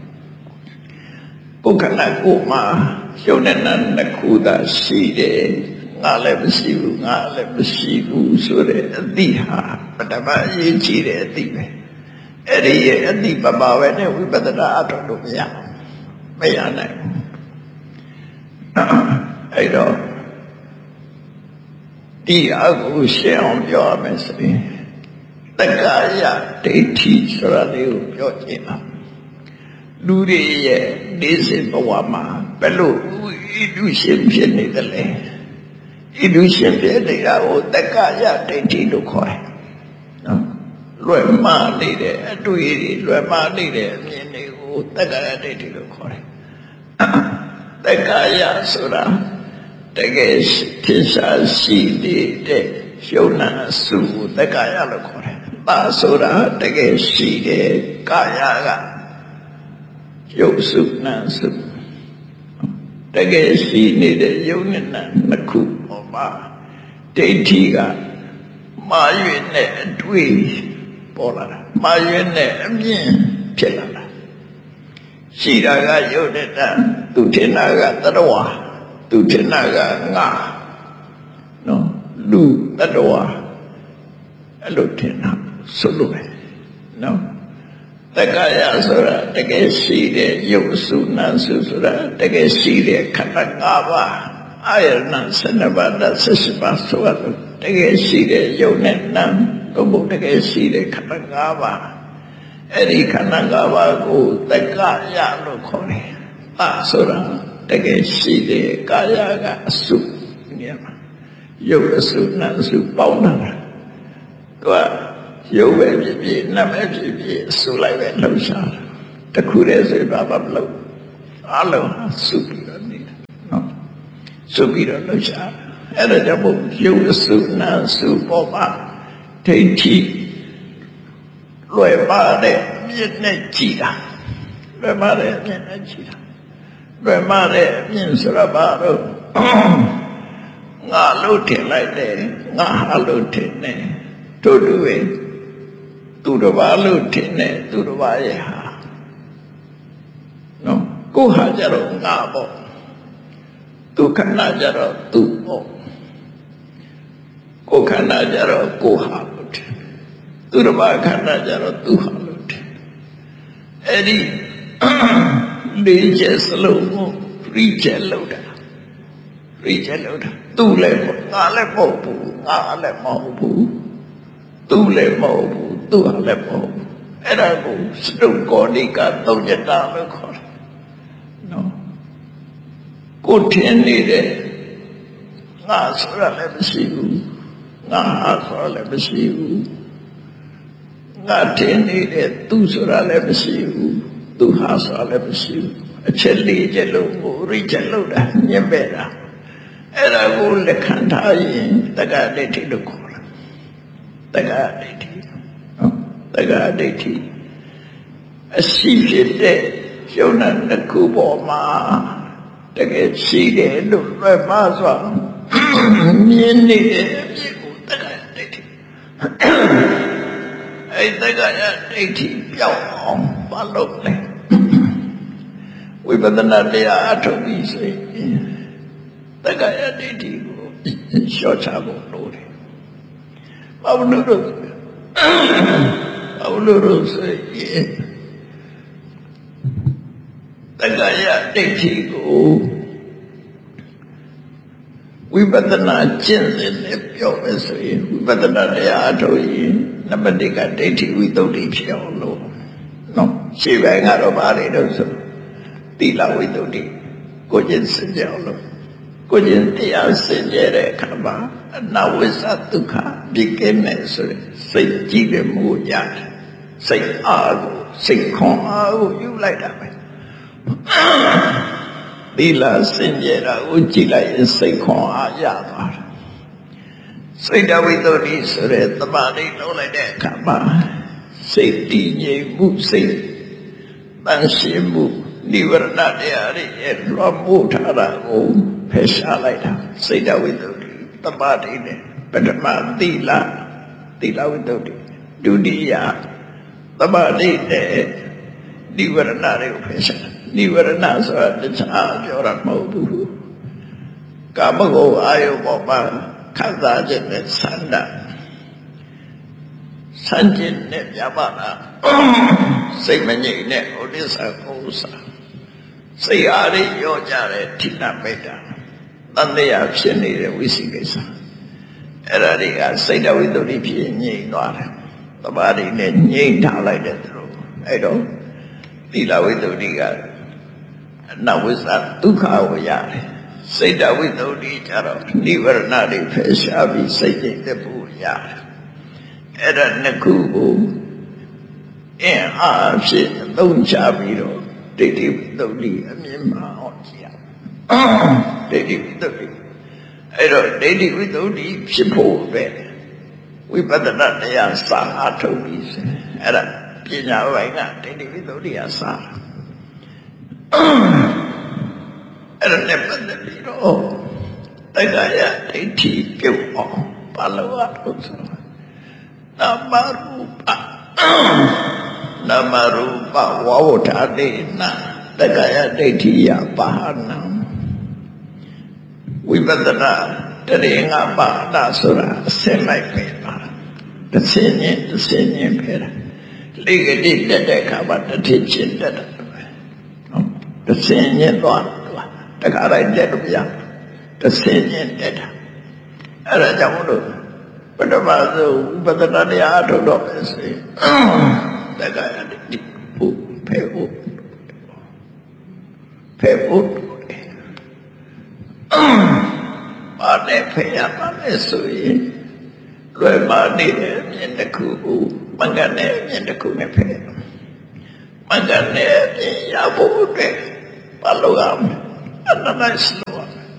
ကိုယ်ကလည်းကိုယ်မှာရှုံတဲ့နာနှစ်ခုသာရှိတယ်ငါလည်းမရှိဘူးငါလည်းမရှိဘူးဆိုတဲ့အသိဟာပထမအရေးကြီးတဲ့အသိပဲအဲ့ဒီရဲ့အသိပပပဲနဲ့ဝိပဿနာအထုတ်လို့မရမရနိုင်အဲ့တော့ဒီအကူရှင်းအောင်ပြောရမယ်ဆိုရင်တက္ကာယဒိဋ္ဌိဆိုတာလေးကိုပြောကြည့်ပါလူတွေရဲ့နေစဉ်ဘဝမှာဘယ်လိုဣတုရှင်ဖြစ်နေသလဲဣတုရှင်ဖြစ်နေတာကိုတက္ကာယဒိဋ္ဌိလို့ခေါ်တယ်နော်လွယ်မှားနေတဲ့အတွေ့အကြုံလွယ်မှားနေတဲ့အမြင်တွေကိုတက္ကာယဒိဋ္ဌိလို့ခေါ်တယ်တက္ကာယဆိုတာတကယ်ထင်ရှားရှိနေတဲ့ရှုံနာစုကိုတက္ကာယလို့ခေါ်တယ်ပါဆိုတာတကယ်ရှိတဲ့ကာယကရုပ်စုနာစုတကယ်ရှိနေတဲ့ယုံနဲ့နာနှစ်ခုပေါ်မှာဒိဋ္ဌိကမာရွေနဲ့အတွေ့ပေါ်လာတာမာရွေနဲ့အမြင်ဖြစ်လာတာရှိတာကယုံနဲ့နာသူထင်တာကတတဝါသူထင်တာကငါနော်လူတတဝါအဲ့လိုထင်တာဆိုလို့ပဲနော်တက္ကာယဆိုတာတကယ်ရှိတဲ့ယုတ်စုနာစုဆိုတာတကယ်ရှိတဲ့ခန္ဓာ၅ပါးအာယတနာ၁၂ပါးနဲ့၁၈ပါးဆိုတာတကယ်ရှိတဲ့ယုတ်နဲ့နာတို့ဘုတကယ်ရှိတဲ့ခန္ဓာ၅ပါးအဲ့ဒီခန္ဓာ၅ပါးကိုတက္ကာယလို့ခေါ်တယ်။အာဆိုတာတကယ်ရှိတဲ့ကာယကအစုနေရာမှာယုတ်အစုနာအစုပေါင်းတာသူကရုပ်ပဲဖြစ်ဖြစ်နာမ်ပဲဖြစ်ဖြစ်ဆိုလိုက်ပဲလှုပ်ရှားတခုတည်းဆိုတော့ဘာမလုပ်အလုံးစုပြီးတော့နေတာနော်စုပြီးတော့လှုပ်ရှားအဲ့ဒါကြောင့်မို့ရုပ်စုနာစုပေါ်မှာဒိဋ္ဌိလွယ်ပါတဲ့မြင့်နဲ့ကြည်တာလွယ်ပါတဲ့မြင့်နဲ့ကြည်တာလွယ်ပါတဲ့မြင့်ဆိုတော့ဘာလို့ငါလို့ထင်လိုက်တယ်ငါဟာလို့ထင်တယ်တို့တူရဲ့သူတစ်ပါးလို့ထင်တယ်သူတစ်ပါးရဲ့ဟာနော်ကိုဟာကြတော့ငါပေါ့သူခန္ဓာကြတော့သူပေါ့ကိုခန္ဓာကြတော့ကိုဟာလို့ထင်သူတစ်ပါးခန္ဓာကြတော့သူဟာလို့ထင်အဲ့ဒီလေးချက်စလုံးကိုရိချက်လို့တာရိချက်လို့တာသူလည်းပေါ့ငါလည်းမဟုတ်ဘူးငါလည်းမဟုတ်ဘူးသူလည်းမဟုတ်ဘူးသူဟာလည်းမဟုတ်ဘူးအဲ့ဒါကိုစတုကောဏိကသုံးညတာလို့ခေါ်တယ်နော်ကိုထင်နေတဲ့ငါဆိုတာလည်းမရှိဘူးငါဟာဆိုတာလည်းမရှိဘူးငါထင်နေတဲ့သူဆိုတာလည်းမရှိဘူးသူဟာဆိုတာလည်းမရှိဘူးအချက်လေးချက်လုံးကိုရိချက်လို့တာညင်ပဲတာအဲ့ဒါကိုလက်ခံထားရင်တက္ကဒိဋ္ဌိလို့ခေါ်တယ်တက္ကဒိဋ္ဌိနော်တက္ကဒိဋ္ဌိအရှိဖြစ်တဲ့ယုံနာတစ်ခုပေါ်မှာတကယ်ရှိတယ်လို့လွယ်ပါစွာမြင်နေတဲ့အဖြစ်ကိုတက္ကဒိဋ္ဌိအဲ့တက္ကဒိဋ္ဌိပြောင်းအောင်မလုပ်နဲ့ဝိပဿနာတရားအထုတ်ပြီးဆိုရင်တက္ကရာဒိဋ္ဌိကိုရှော့ချဖို့လိုတယ်။ဘာလို့လဲဘာလို့လဲဆိုရင်တက္ကရာဒိဋ္ဌိကိုဝိပဿနာကျင့်စဉ်နဲ့ပြောမယ်ဆိုရင်ဝိပဿနာတရားအထုတ်ရင်နံပါတ်တစ်ကဒိဋ္ဌိဝိသုဒ္ဓိဖြစ်အောင်လို့နော်ရှေ့ပိုင်းကတော့ဘာတွေတော့ဆိုသီလဝိသုဒ္ဓိကိုကျင့်စင်ကြအောင်လို့ကိုကျင့်တရားစင်ကြတဲ့အခါမှာအနဝိသဒုက္ခပြည့်ကင်းမယ်ဆိုရင်စိတ်ကြည့်တယ်မှုရတယ်စိတ်အားကိုစိတ်ခွန်အားကိုယူလိုက်တာပဲသီလစင်ကြတာကိုကြည့်လိုက်ရင်စိတ်ခွန်အားရသွားတယ်စိတ်တဝိသုဒ္ဓိဆိုတဲ့သမာဓိလုံးလိုက်တဲ့အခါမှာစိတ်တည်ငြိမ်မှုစိတ်တန်ရှင်းမှုနိဝရဏတရားတွေရဲ့လွှမ်းမိုးထားတာကိုဖယ်ရှားလိုက်တာစိတ်တဝိသုဒ္ဓိသမာဓိနဲ့ပထမသီလသီလဝိသုဒ္ဓိဒုတိယသမာဓိနဲ့နိဝရဏတွေကိုဖယ်ရှားနိဝရဏဆိုတာတခြားပြောတာမဟုတ်ဘူးကာမဂုဏ်အာယုပေါ်မှာခံစားခြင်းနဲ့ဆန္ဒဆန့်ကျင်တဲ့ပြပါလားစိတ်မငြိမ်တဲ့ဥဒိစ္စကုသစိတ်အားရရောကြတဲ့ထိဏမိတ်တာတန်တရားဖြစ်နေတဲ့ဝိသိကိစ္စအဲ့ဒါတွေကစိတ်တဝိတ္တိဖြစ်ငြိမ်သွားတယ်သမာဓိနဲ့ငြိမ်ထားလိုက်တဲ့သူတို့အဲ့တော့သီလဝိတ္တိကအနဝိသဒုက္ခကိုရတယ်စိတ်တဝိတ္တိကြတော့နိဝရဏတွေဖယ်ရှားပြီးစိတ်ကျတဲ့ပူရတယ်အဲ့ဒါနှစ်ခုကိုအင်းအားဖြင့်သုံးချပြီးတော့ဒိဋ္ဌိဝိသုဒ္ဓိအမြင်မှအောင်ကြည့်ရဒိဋ္ဌိဝိသုဒ္ဓိအဲ့တော့ဒိဋ္ဌိဝိသုဒ္ဓိဖြစ်ဖို့ပဲဝိပဿနာတရားစာအထုတ်ပြီးစအဲ့ဒါပညာပိုင်းကဒိဋ္ဌိဝိသုဒ္ဓိအစာအဲ့ဒါနဲ့ပတ်သက်ပြီးတော့တက္ကရာဒိဋ္ဌိပြုတ်အောင်ဘာလို့ရလို့ဆိုနာမရူပနာမရူပဝဝဋ္ဌာတိနာတက္ကရာဒိဋ္ဌိယပါဟနံဝိပဿနာတရေငါပါဒဆိုတာအစင်လိုက်ပဲပါတစ်စင်းချင်းတစ်စင်းချင်းပဲလေကတိတက်တဲ့အခါမှာတစ်ထစ်ချင်းတက်တယ်နော်တစ်စင်းချင်းသွားတက္ကရာတက်လို့ပြတစ်စင်းချင်းတက်တာအဲ့ဒါကြောင့်မို့လို့ပထမဆုံးဝိပဿနာတရားအထုတ်တော့မယ်ဆိုရင်တက္ကရာဒိဋ္ဌိဖို့ဖယ်ဖို့ဖယ်ဖို့ဘာနဲ့ဖယ်ရမှာလဲဆိုရင်လွယ်ပါနေတဲ့အမြင်တစ်ခုကိုမင်္ဂနဲ့အမြင်တစ်ခုနဲ့ဖယ်မ Magane ya bude balogam analyze lo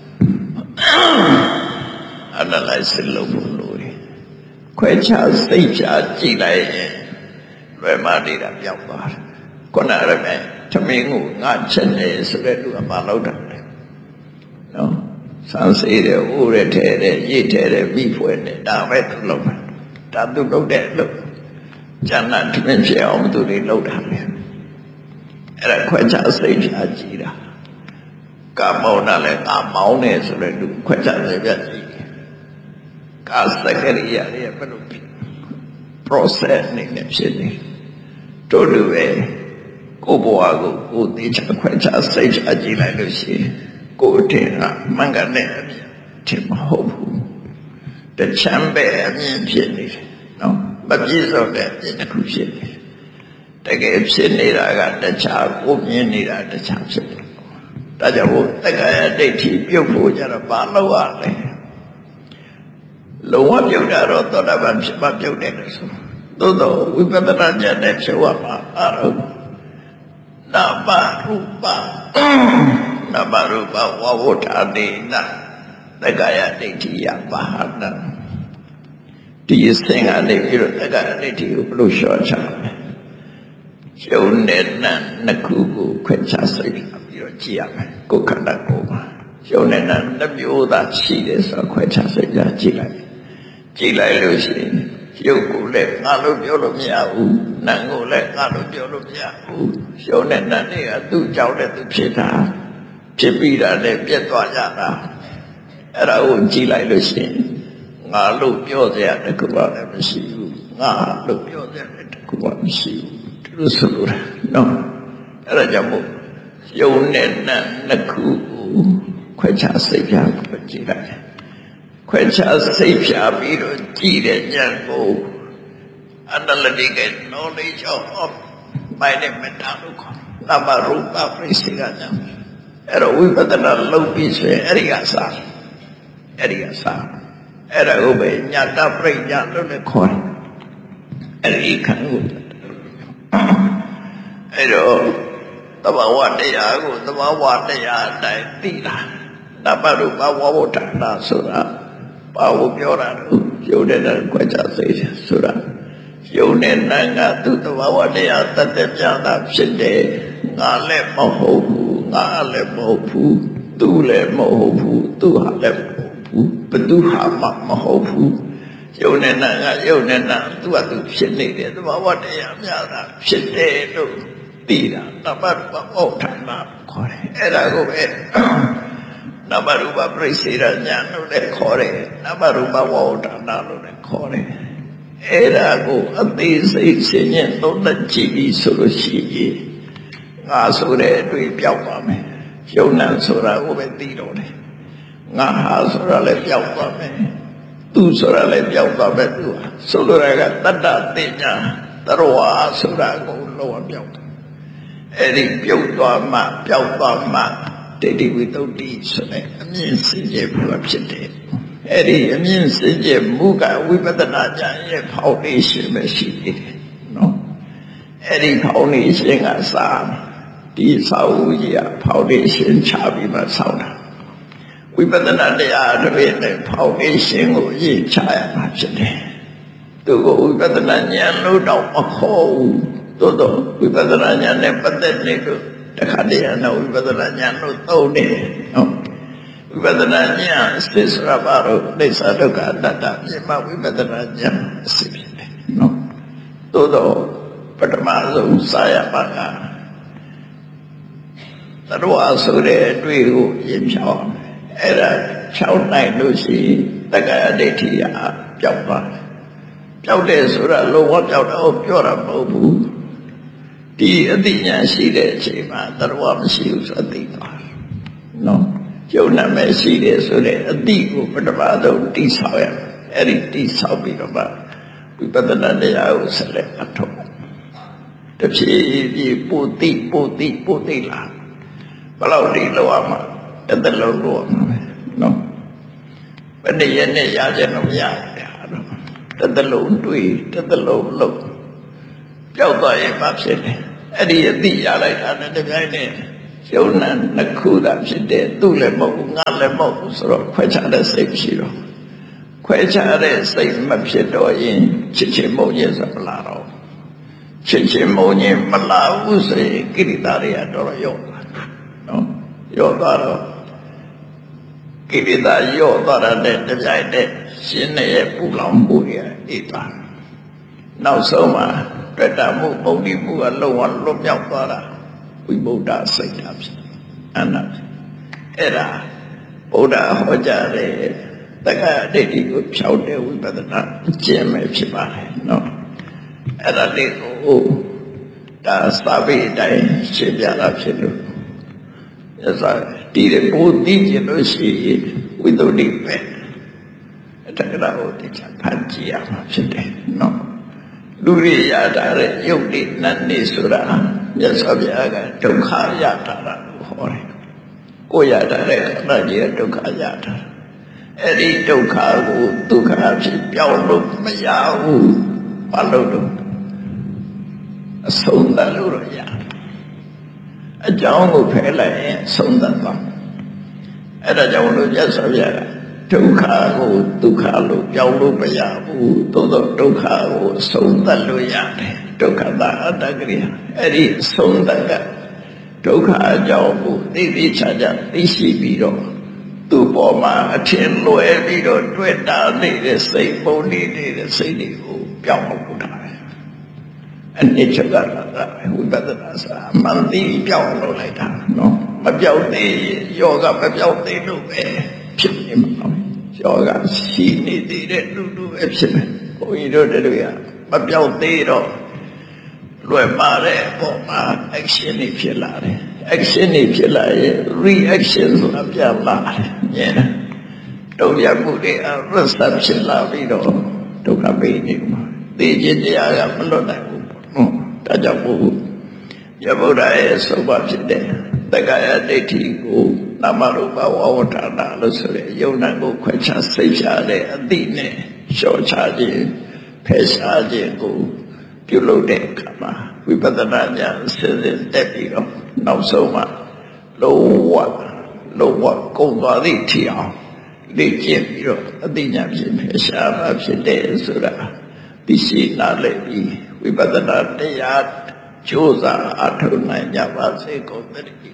analyze lo lo kwe cha sai cha ji lai lwe ma ni da pyauk twa kona ra me thamin ko nga chet ne so de lu ma lauk ta no san sai de o de the de yi the de mi phwe ne da be tu lauk ta tu lauk de lauk janna thamin phit aung tu ni lauk ta le era kwe cha sai cha ji da ka mau na le ka mau ne so de lu kwe cha sai pya ji ka sakariya ye ba lu process နေနဲ့ဖြစ်နေတို့လိုပဲကိုဘဝကိုကိုသိချခွဲခြားစိတ်ချကြည့်လိုက်လို့ရှိရင်ကိုအထင်ကမင်္ဂနဲ့အမြင်ထင်မဟုတ်ဘူးတချမ်းပဲအမြင်ဖြစ်နေတယ်နော်မပြည့်စုံတဲ့အမြင်တစ်ခုဖြစ်နေတကယ်ဖြစ်နေတာကတခြားကိုမြင်နေတာတခြားဖြစ်တယ်ဒါကြောင့်ဘုတက္ကရာဒိဋ္ဌိပြုတ်ဖို့ကြတော့ဘာလို့ရလဲလုံးဝပြုတ်တာတော့သောတာပန်ဖြစ်မှပြုတ်တယ်လို့ဆိုသို့တော့ဝိပဿနာဉာဏ်နဲ့ဖြောမှာအာရုံနာမရူပနာမရူပဝဝဋ္ဌာနေနတက္ကရာဒိဋ္ဌိယပါဟနာဒီစင်ကနေပြီးတော့တက္ကရာဒိဋ္ဌိကိုဘလို့လျှော့ချလဲယုံနဲ့နံနှစ်ခုကိုခွဲခြားစိတ်ပြီးတော့ကြည့်ရမယ်ကိုယ်ခန္ဓာကိုယ်မှာယုံနဲ့နံတစ်မျိုးသာရှိတယ်ဆိုတော့ခွဲခြားစိတ်ကြည့်လိုက်ကြည့်လိုက်လို့ရှိရင်ရုပ်ကိုလည်းငါလို့ပြောလို့မရဘူးနာမ်ကိုလည်းငါလို့ပြောလို့မရဘူးရုပ်နဲ့နာမ်တွေကသူ့ကြောင့်လည်းသူဖြစ်တာဖြစ်ပြီးတာလည်းပြတ်သွားကြတာအဲ့ဒါကိုကြည့်လိုက်လို့ရှိရင်ငါလို့ပြောစရာတခုမှလည်းမရှိဘူးငါလို့ပြောစရာတခုမှမရှိဘူးဒီလိုဆိုလို့နော်အဲ့ဒါကြောင့်မို့ရုပ်နဲ့နာမ်နှစ်ခုကိုခွဲခြားစိတ်ပြကိုကြည့်လိုက်ခွဲခြားစိတ်ဖြာပြီးတော့ကြည့်တဲ့ဉာဏ်ကို analytical knowledge of mind and mental လို့ခေါ်နာမရူပပရိစ္ဆေကဉာဏ်အဲ့တော့ဝိပဿနာလုပ်ပြီးဆိုရင်အဲ့ဒီကစားအဲ့ဒီကစားအဲ့ဒါကိုပဲညာတပရိညာလို့လည်းခေါ်တယ်အဲ့ဒီခံကိုအဲ့တော့သဘာဝတရားကိုသဘာဝတရားအတိုင်းသိတာနာမရူပဝဝဋ္ဌာနာဆိုတာဘာကိုပြောတာလဲယုံတဲ့ကွက်ကြစိတ်ဆိုတာယုံတဲ့နာကသူ့သဘာဝတရားတတ်တဲ့ပြတာဖြစ်တယ်ငါလည်းမဟုတ်ဘူးငါလည်းမဟုတ်ဘူးသူလည်းမဟုတ်ဘူးသူဟာလည်းမဟုတ်ဘူးဘသူဟာမှမဟုတ်ဘူးယုံတဲ့နာကယုံတဲ့နာသူကသူဖြစ်နေတယ်သဘာဝတရားများတာဖြစ်တယ်လို့သိတာတပတ်ဘဝဌာနခေါ်တယ်အဲ့ဒါကိုပဲနာမရူပပရိစ္ဆေရဉာဏ်လို့လည်းခေါ်တယ်နာမရူပဝဝဋ္ဌာနာလို့လည်းခေါ်တယ်အဲ့ဒါကိုအသေးစိတ်ရှင်းရင်သုံးသပ်ကြည့်ပြီးဆိုလို့ရှိရင်ငါဆိုတဲ့အတွေ့ပြောက်ပါမယ်ယုံနာဆိုတာကိုပဲသိတော့တယ်ငါဟာဆိုတာလည်းပြောက်သွားမယ်သူဆိုတာလည်းပြောက်သွားမယ်သူဟာဆိုလိုတာကတတ္တသိညာတရဝါဆိုတာကိုလောကပြောက်တယ်အဲ့ဒီပြုတ်သွားမှပြောက်သွားမှဒိဋ္ဌိဝိသုဒ္ဓိဆိုတဲ့အမြင့်စင်ကြယ်မှုဖြစ်တယ်အဲ့ဒီအမြင့်စင်ကြယ်မှုကဝိပဿနာဉာဏ်ရဲ့ foundation ပဲရှိတယ်နော်အဲ့ဒီ foundation ကစာဒီစာအုပ်ကြီးက foundation ချပြီးမှဆောက်တာဝိပဿနာတရားတစ်ပြည့်နဲ့ foundation ကိုရေးချရမှာဖြစ်တယ်သူကဝိပဿနာဉာဏ်လို့တော့မခေါ်ဘူးသို့တော့ဝိပဿနာဉာဏ်နဲ့ပတ်သက်နေလို့တခါတည်းကတော့ဝိပဿနာဉာဏ်လို့သုံးနေတယ်နော်ဝိပဿနာဉာဏ်အစစ်စရပါတော့အိသဒုက္ခအတ္တမြင်မှဝိပဿနာဉာဏ်အစစ်ဖြစ်တယ်နော်သို့တော့ပထမဆုံးစာရပါကသတ္တဝါဆိုတဲ့အတွေ့ကိုရင်ဖြောင်းအဲ့ဒါဖြောင်းနိုင်လို့ရှိရင်တက္ကရာဒိဋ္ဌိကပျောက်သွားတယ်ပျောက်တယ်ဆိုတာလုံးဝပျောက်တော့ပြောတာမဟုတ်ဘူးဒီအသိဉာဏ်ရှိတဲ့အချိန်မှာသတ္တဝါမရှိဘူးဆိုသိသွားတယ်နော်ယုံနာမဲ့ရှိတယ်ဆိုတဲ့အသိကိုပထမဆုံးတိဆောက်ရအဲ့ဒီတိဆောက်ပြီးတော့မှဝိပဿနာတရားကိုဆက်လက်အထောက်တဖြည်းဖြည်းပိုသိပိုသိပိုသိလာဘယ်လောက်ဒီလောက်အောင်တစ်သက်လုံးလို့နော်ဘယ်နည်းနဲ့ရကြလို့မရဘူးတစ်သက်လုံးတွေ့တစ်သက်လုံးလို့ ပျောက်သွားရင်မဖြစ်နဲ့အဲ့ဒီအတိရလိုက်တာနဲ့တပြိုင်နက်ယုံနာနှစ်ခုသာဖြစ်တဲ့သူ့လည်းမဟုတ်ဘူးငါလည်းမဟုတ်ဘူးဆိုတော့ခွဲခြားတဲ့စိတ်ရှိတော့ခွဲခြားတဲ့စိတ်မဖြစ်တော့ရင်ချစ်ချင်းမုန်းခြင်းဆိုမလာတော့ချစ်ချင်းမုန်းခြင်းမလာဘူးဆိုရင်ကိရိတာတွေကတော့ရော့သွားနော်ရော့သွားတော့ကိရိတာရော့သွားတဲ့တပြိုင်တည်းရှင်ရဲ့ပူလောင်မှုရဲ့အေးသွားနောက်ဆုံးမှာတွေ့တာမှုပုံဒီမှုကလုံးဝလွတ်မြောက်သွားတာဝိဗုဒ္ဓစိတ်ဓာတ်ဖြစ်အနတ်အဲ့ဒါဗုဒ္ဓဟောကြားတဲ့တက္ကရာဒိဋ္ဌိကိုဖြောက်တဲ့ဝိပဿနာအကျင့်ပဲဖြစ်ပါတယ်နော်အဲ့ဒါလေးကိုဒါစာပေအတိုင်းရှင်းပြတာဖြစ်လို့ရသောဒီတဲ့ဘုသိကျင်လို့ရှိရင်ဝိသုဒ္ဓိပဲတက္ကရာကိုသိချဖန်ကြည့်ရမှာဖြစ်တယ်နော်လူတွေရတာတဲ့ယုတ်တိနတ်နေဆိုတာမြတ်စွာဘုရားကဒုက္ခရတာလို့ဟောတယ်ကိုရတာတဲ့ခန္ဓာကြီးကဒုက္ခရတာအဲ့ဒီဒုက္ခကိုဒုက္ခဖြစ်ပြောင်းလို့မရဘူးဘာလို့တော့အဆုံးသတ်လို့ရအကြောင်းကိုဖယ်လိုက်ရင်ဆုံးသတ်သွားအဲ့ဒါကြောင့်လို့မြတ်စွာဘုရားကဒုက္ခကိုဒုက္ခလို့ပြောင်းလို့မရဘူးသို့တော့ဒုက္ခကိုဆုံးသတ်လို့ရတယ်ဒုက္ခတာအတ္တကရိယာအဲ့ဒီဆုံးသတ်ကဒုက္ခအကြောင်းကိုသိသိချာချာသိရှိပြီးတော့သူ့ပေါ်မှာအထင်လွယ်ပြီးတော့တွေ့တာနေတဲ့စိတ်ပုံနေတဲ့စိတ်တွေကိုပြောင်းလို့ထားတယ်အနည်းချက်ကတော့ဝိပဿနာစာမှန်သိပြောင်းလို့လိုက်တာနော်မပြောင်းသေးယောဂမပြောင်းသေးလို့ပဲဖြစ်နေမှာယောဂရှိနေသေးတဲ့လူလူပဲဖြစ်မယ်ဘုန်းကြီးတို့တွေကမပြောင်းသေးတော့လွယ်ပါတဲ့အပေါ်မှာ action တွေဖြစ်လာတယ် action တွေဖြစ်လာရင် reaction ဆိုတာပြန်လာတယ်မြင်လားတုံ့ပြန်မှုတွေ result ဖြစ်လာပြီးတော့ဒုက္ခပေးနေမှာသိခြင်းတရားကမလွတ်နိုင်ဘူးဟုတ်ဒါကြောင့်ဘုရားဗုဒ္ဓရဲ့ဆုံးမဖြစ်တဲ့တက္ကရာဒိဋ္ဌိကိုနာမရူပဝဝဌာနလို့ဆိုတဲ့ယုံနာကိုခွဲခြားစိတ်ချတဲ့အတိနဲ့လျှော့ချခြင်းဖယ်ရှားခြင်းကိုပြုလုပ်တဲ့အခါမှာဝိပဿနာဉာဏ်စဉ်စဉ်တက်ပြီးတော့နောက်ဆုံးမှာလုံးဝလုံးဝကုန်သွားသည့်ထီအောင်လေ့ကျင့်ပြီးတော့အတိညာဖြင့်ဖယ်ရှားမှဖြစ်တယ်ဆိုတာသိရှိနားလည်ပြီးဝိပဿနာတရားကြိုးစားအထောက်နိုင်ကြပါစေကုန်သတည်း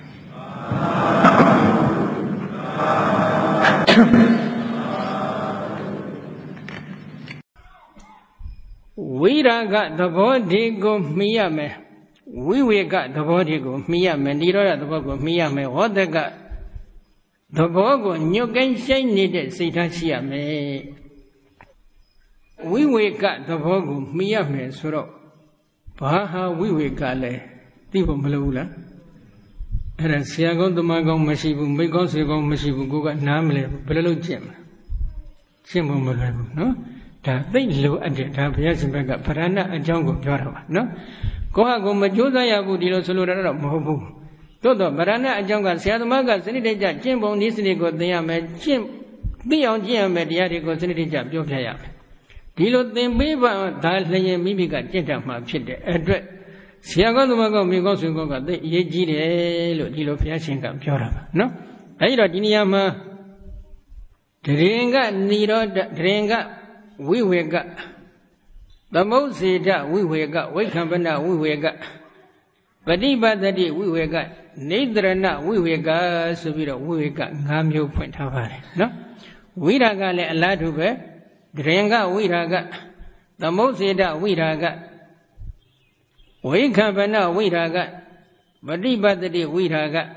ဝိရာဂသဘောတွေကိုမှီရမယ်ဝိဝေကသဘောတွေကိုမှီရမယ်နိရောဓသဘောကိုမှီရမယ်ဝေါတကသဘောကိုညှို့ကိုင်းဆိုင်နေတဲ့စိတ်ထားရှိရမယ်ဝိဝေကသဘောကိုမှီရမယ်ဆိုတော့ဘာဟာဝိဝေကလဲသိဖို့မလိုဘူးလားအဲ့ဒါဆရာကောင်းတမန်ကောင်းမရှိဘူးမိကောင်းဆွေကောင်းမရှိဘူးကိုကနားမလဲဘူးဘယ်လိုလုပ်ကျင့်မလဲကျင့်ဖို့မလွယ်ဘူးနော်ဒါသိလိုအပ်တယ်ဒါဘုရားရှင်ဘက်ကဗရဏအကြောင်းကိုပြောတာပါနော်ကိုဟာကိုမကြိုးစားရဘူးဒီလိုဆိုလိုတာတော့မဟုတ်ဘူးသို့တော့ဗရဏအကြောင်းကဆရာသမားကစနစ်တကျကျင့်ပုံနည်းစနစ်ကိုသင်ရမယ်ကျင့်သိအောင်ကျင့်ရမယ်တရားတွေကိုစနစ်တကျပြောပြရမယ်ဒီလိုသင်ပေးပါဒါလျင်မိမိကကျင့်တတ်မှာဖြစ်တဲ့အတွက်ဆရာကောင်းသမားကောင်းမိကောင်းဆွေကောင်းကသိအရေးကြီးတယ်လို့ဒီလိုဘုရားရှင်ကပြောတာပါနော်အဲဒီတော့ဒီနေရာမှာဒရင်ကနိရောဓဒရင်ကဝိဝေကသမုစေတဝိဝေကဝိခံပနဝိဝေကပฏิပတ္တိဝိဝေကနိဒရဏဝိဝေကဆိုပြီးတော့ဝိဝေက၅မျိုးဖွင့်ထားပါတယ်နော်ဝိရာကလည်းအလားတူပဲဒရင်ကဝိရာကသမုစေတဝိရာကဝိခံပနဝိရာကပฏิပတ္တိဝိရာက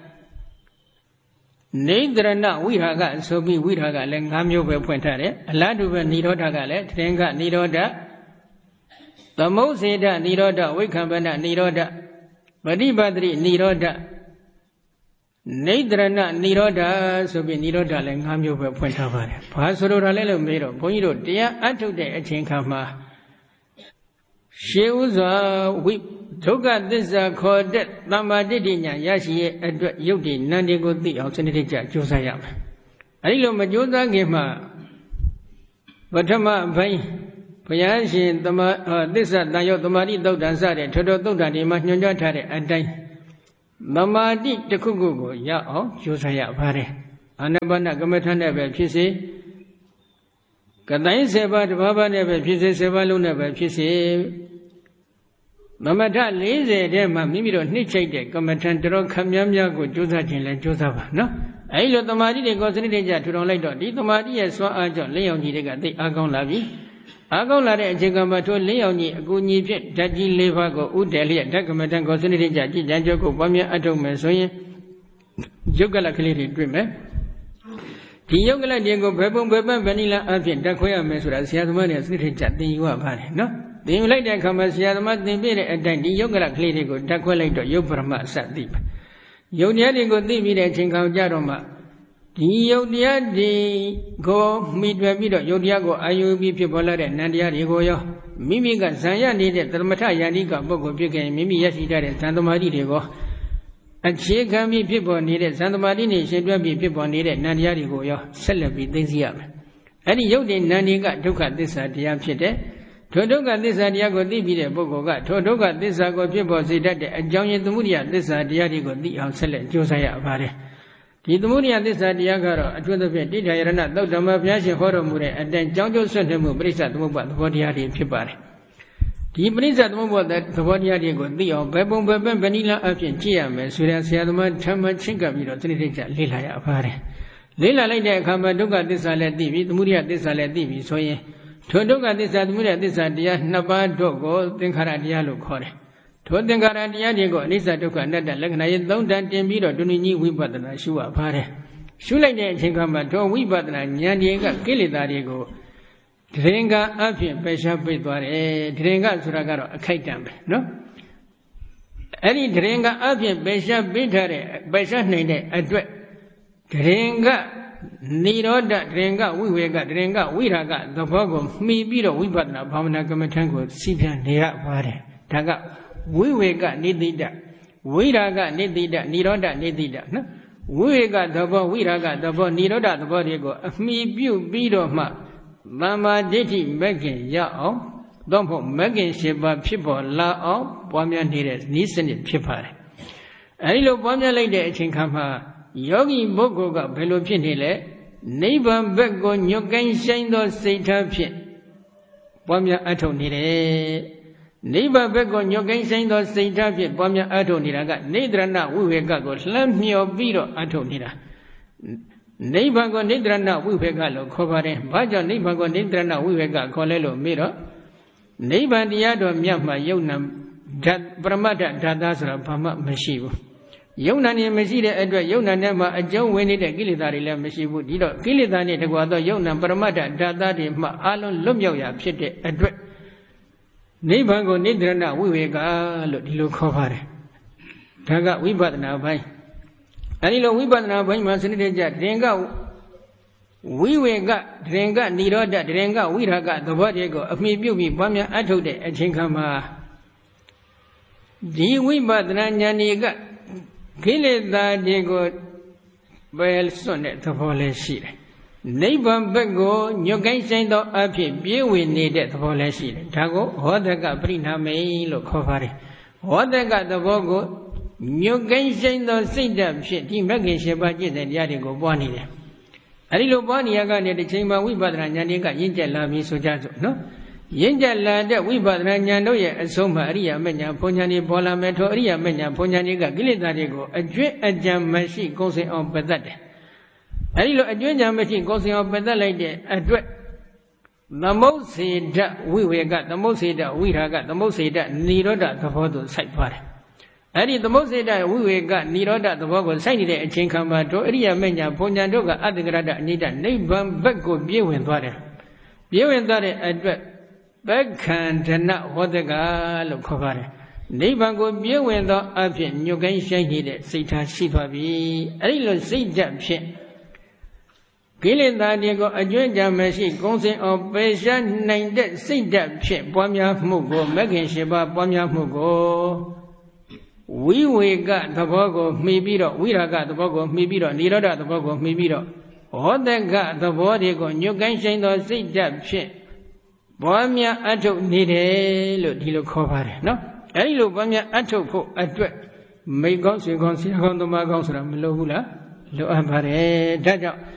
နိဒရဏဝိရာကဆိုပြီးဝိရာကလည်း၅မျိုးပဲဖွင့်ထားတယ်အလားတူပဲနိရောဓကလည်းဒရင်ကနိရောဓသမုစေတနိရောဓဝိခံပနနိရောဓပฏิပတ္တိနိရောဓနိဒရဏနိရောဓဆိုပြီးနိရောဓလည်း၅မျိုးပဲဖွင့်ထားပါတယ်ဘာဆိုလိုတာလဲလို့မေးတော့ဘုန်းကြီးတို့တရားအထုတ်တဲ့အချိန်ခါမှာရှေးဥစွာဝိဒုက္ခသစ္စာခေါ်တဲ့တမ္မာတိဋ္ဌိညာရရှိရဲ့အတွက်ယုတ်တိနန္ဒီကိုသိအောင်စနစ်တကျကြိုးစားရမယ်အဲဒီလိုမကြိုးစားခင်မှာပထမဘိုင်းပဘုရားရှင်သမသစ္စာတန်ရုပ်သမာဓိသုတ်တန်စတဲ့ထိုထိုသုတ်တန်ဒီမှာညွှန်ကြားထားတဲ့အတိုင်းသမာဓိတစ်ခုခုကိုရအောင်ကြိုးစားရပါတယ်အာနာပါနကမ္မထာနဲ့ပဲဖြစ်စေကတိုင်းစေပါတဘာဘာနဲ့ပဲဖြစ်စေစေပါလုံးနဲ့ပဲဖြစ်စေသမထ၄၀ထဲမှာမိမိတို့နှိမ့်ချိတ်တဲ့ကမ္မထာတော်ခမ်းများများကိုကြိုးစားခြင်းလဲကြိုးစားပါနော်အဲဒီလိုသမာဓိတွေကိုစနစ်တကျထူထောင်လိုက်တော့ဒီသမာဓိရဲ့စွမ်းအားကြောင့်လင်းအောင်ကြီးတွေကသိအားကောင်းလာပြီအားကောင်းလာတဲ့အချိန်ကမှထိုလင်းအောင်ကြီးအကူအညီဖြင့်ဓာတ်ကြီး၄ပါးကိုဥတည်လျက်ဓာတ်ကမ္မထာကိုစနစ်တကျကြည်ကြံကြုတ်ကိုပွားများအထုတ်မယ်ဆိုရင်ယုတ်ကလကလေးတွေတွေ့မယ်ဒီယုတ်ကလတွေကိုဘယ်ပုံဘယ်ပန်းဗဏိလအဖြစ်တက်ခွဲရမယ်ဆိုတာဆရာသမားတွေစနစ်တကျသင်ယူရပါတယ်နော်သင်ယူလိုက်တဲ့အခါမှာဆရာသမားသင်ပြတဲ့အတိုင်းဒီယုတ်ကလကလေးတွေကိုတက်ခွဲလိုက်တော့ယုတ်ပရမအစသိပါယုတ်တရားတွေကိုသိပြီးတဲ့အချိန်ခါကြတော့မှဒီယုတ်တရားတွေကိုမိတွေ့ပြီးတော့ယုတ်တရားကိုအာယုပြီးဖြစ်ပေါ်လာတဲ့နန္တရားတွေကိုရောမိမိကဇံရနေတဲ့သမထယန္တိကပုဂ္ဂိုလ်ဖြစ်ခဲ့ရင်မိမိရရှိတဲ့ဇံသမာဓိတွေကိုအခြေခံပြီးဖြစ်ပေါ်နေတဲ့ဇံသမာဓိနဲ့ရှင်တွဲပြီးဖြစ်ပေါ်နေတဲ့နန္တရားတွေကိုရောဆက်လက်ပြီးသိသိရမယ်။အဲဒီယုတ်တဲ့နန္ဒီကဒုက္ခသစ္စာတရားဖြစ်တဲ့ထိုဒုက္ခသစ္စာတရားကိုသိပြီးတဲ့ပုဂ္ဂိုလ်ကထိုဒုက္ခသစ္စာကိုဖြစ်ပေါ်စေတတ်တဲ့အကြောင်းရင်းသမုဒိယသစ္စာတရားတွေကိုသိအောင်ဆက်လက်ကြိုးစားရပါတယ်။ဒီသမုဒိယသစ္စာတရားကတော့အထူးသဖြင့်တိဋ္ဌာယရဏသုတ်ဓမ္မဘုရားရှင်ဟောတော်မူတဲ့အတိုင်းကြောင်းကျိုးဆွတ်တဲ့မှုပရိစ္ဆသမုပ္ပါသဘောတရားတွေဖြစ်ပါတယ်။ဒီပရိစ္ဆသမုပ္ပါသဘောတရားတွေကိုသိအောင်ဘယ်ပုံဘယ်ပန်းဗဏိလအဖြစ်ကြည့်ရမယ်ဆိုတဲ့ဆရာသမားထမ်းမှချင်းကပ်ပြီးတော့စနစ်တကျလေ့လာရပါတယ်။လေ့လာလိုက်တဲ့အခါမှာဒုက္ခသစ္စာလည်းသိပြီသမုဒိယသစ္စာလည်းသိပြီဆိုရင်ထိုဒုက္ခသစ္စာသမုဒယသစ္စာတရားနှစ်ပါးတို့ကိုသင်္ခါရတရားလို့ခေါ်တယ်။ထိုသင်္ခါရတရားတွေကိုအနိစ္စဒုက္ခအနတ္တလက္ခဏာရဲ့သုံးတန်တင်ပြီးတော့ဒုနိကြီးဝိပဿနာရှုရပါတယ်။ရှုလိုက်တဲ့အချိန်ကမှထိုဝိပဿနာဉာဏ်တွေကကိလေသာတွေကိုဒရင်ကအဖြစ်ပယ်ရှားပိတ်သွားတယ်။ဒရင်ကဆိုတာကတော့အခိုက်တံပဲနော်။အဲ့ဒီဒရင်ကအဖြစ်ပယ်ရှားပိတ်ထားတဲ့ပယ်ရှားနိုင်တဲ့အတွက်ဒရင်ကနိရောဓဒရင်ကဝိဝေကဒရင်ကဝိရာကသဘောကိုမှီပြီးတော့ဝိပဿနာဘာဝနာကမ္မထံကိုစီးပြန်နေရပါတယ်ဒါကဝိဝေကနိတိတဝိရာကနိတိတနိရောဓနိတိတနော်ဝိဝေကသဘောဝိရာကသဘောနိရောဓသဘောတွေကိုအမှီပြုပြီးတော့မှသမ္မာဒိဋ္ဌိမဂ်ခင်ရအောင်တော့ဖို့မဂ်ခင်ရှင်ပါဖြစ်ပေါ်လာအောင်ပွားများနေတဲ့ဤစနစ်ဖြစ်ပါတယ်အဲဒီလိုပွားများလိုက်တဲ့အချိန်ခါမှာယောဂီပုဂ္ဂိုလ်ကဘယ်လိုဖြစ်နေလဲနိဗ္ဗာန်ဘက်ကိုညွတ်ကိုင်းဆိုင်သောစိတ်ထားဖြင့်ပွားများအထောက်နေတယ်နိဗ္ဗာန်ဘက်ကိုညွတ်ကိုင်းဆိုင်သောစိတ်ထားဖြင့်ပွားများအထောက်နေတာကနိဒရဏဝိဝေကကိုလှမ်းမြော်ပြီးတော့အထောက်နေတာနိဗ္ဗာန်ကိုနိဒရဏဝိဝေကလို့ခေါ်ပါတယ်ဘာကြောင့်နိဗ္ဗာန်ကိုနိဒရဏဝိဝေကခေါ်လဲလို့မေးတော့နိဗ္ဗာန်တရားတော်မြတ်မှာယုံနာဓာတ်ပရမတ္ထဓာတ်သားဆိုတာဘာမှမရှိဘူးယုံနာနေမရှိတဲ့အတွက်ယုံနာနဲ့မှအကျုံးဝင်နေတဲ့ကိလေသာတွေလည်းမရှိဘူးဒီတော့ကိလေသာနဲ့တကွာသောယုံနာပရမတ္ထဓာတ်သားတွေမှအလုံးလွတ်မြောက်ရာဖြစ်တဲ့အတွက်နိဗ္ဗာန်ကိုနိဒရဏဝိဝေကလို့ဒီလိုခေါ်ပါတယ်ဒါကဝိပဿနာပိုင်းအဲဒီလိုဝိပဿနာပိုင်းမှာစနစ်တကျဒရင်ကဝိဝေကဒရင်ကနိရောဓဒရင်ကဝိရာကသဘောတွေကိုအမိပြုတ်ပြီးပွားများအထုတ်တဲ့အချိန်ခါမှာဒီဝိပဿနာဉာဏ်တွေကကိလေသာတွေကိုပယ်စွန့်တဲ့သဘောလည်းရှိတယ်။နိဗ္ဗာန်ဘက်ကိုညွတ်ကိုင်းဆိုင်သောအဖြစ်ပြေးဝင်နေတဲ့သဘောလည်းရှိတယ်။ဒါကိုဟောတကပရိနာမေလို့ခေါ်ပါတယ်။ဟောတကသဘောကိုညွတ်ကိုင်းဆိုင်သောစိတ်ဓာတ်ဖြင့်ဒီမဂ္ဂင်၈ပါးကျင့်တဲ့တရားတွေကိုပွားနေတယ်။အဲဒီလိုပွားနေရကနေတစ်ချိန်မှာဝိပဿနာဉာဏ်တွေကရင့်ကျက်လာပြီးဆိုကြစို့နော်။ရင့်ကျက်လာတဲ့ဝိပဿနာဉာဏ်တို့ရဲ့အဆုံးမှာအရိယာမဉာဏ်ဘုံဉာဏ်တွေပေါ်လာမယ်ထိုအရိယာမဉာဏ်ဘုံဉာဏ်တွေကကိလေသာတွေကိုအကျွင့်အကြံမရှိကုံစင်အောင်ပယ်တတ်တယ်။အဲဒီလိုအကျွင့်ကြံမရှိကုံစင်အောင်ပယ်တတ်လိုက်တဲ့အတွက်သမုတ်စေတဝိဝေကသမုတ်စေတဝိရာကသမုတ်စေတနိရောဓသဘောသို့စိုက်သွားတယ်။အဲဒီသမုတ်စေတဝိဝေကနိရောဓသဘောကိုစိုက်နေတဲ့အချိန်ခါမှာတို့အရိယာမဉာဏ်ဘုံဉာဏ်တို့ကအတ္တကရတအနိဒနိဗ္ဗာန်ဘက်ကိုပြေးဝင်သွားတယ်။ပြေးဝင်သွားတဲ့အတွက်ပက္ခန္ဓနဟောတကလို့ခေါ်ပါတယ်နိဗ္ဗာန်ကိုပြည့်ဝင်သောအဖြစ်ညွတ်ကိုင်းဆိုင်နေတဲ့စိတ်ထားရှိသွားပြီအဲ့ဒီလိုစိတ်ဓာတ်ဖြင့်ကိလေသာတွေကိုအကျွမ်းကြမရှိကုံစင်အောင်ပယ်ရှားနိုင်တဲ့စိတ်ဓာတ်ဖြင့်ပွားများမှုကိုမဂ္ဂင်၈ပါးပွားများမှုကိုဝိဝေကသဘောကိုမှီပြီးတော့ဝိရာဂသဘောကိုမှီပြီးတော့နိရောဓသဘောကိုမှီပြီးတော့ဟောတကသဘောတွေကိုညွတ်ကိုင်းဆိုင်သောစိတ်ဓာတ်ဖြင့်ပွားများအထုတ်နေတယ်လို့ဒီလိုခေါ်ပါတယ်နော်အဲဒီလိုပွားများအထုတ်ဖို့အတွက်မိတ်ကောင်းဆွေကောင်းဆရာကောင်းသမားကောင်းဆိုတာမလိုဘူးလားလိုအပ်ပါတယ်ဒါကြောင့်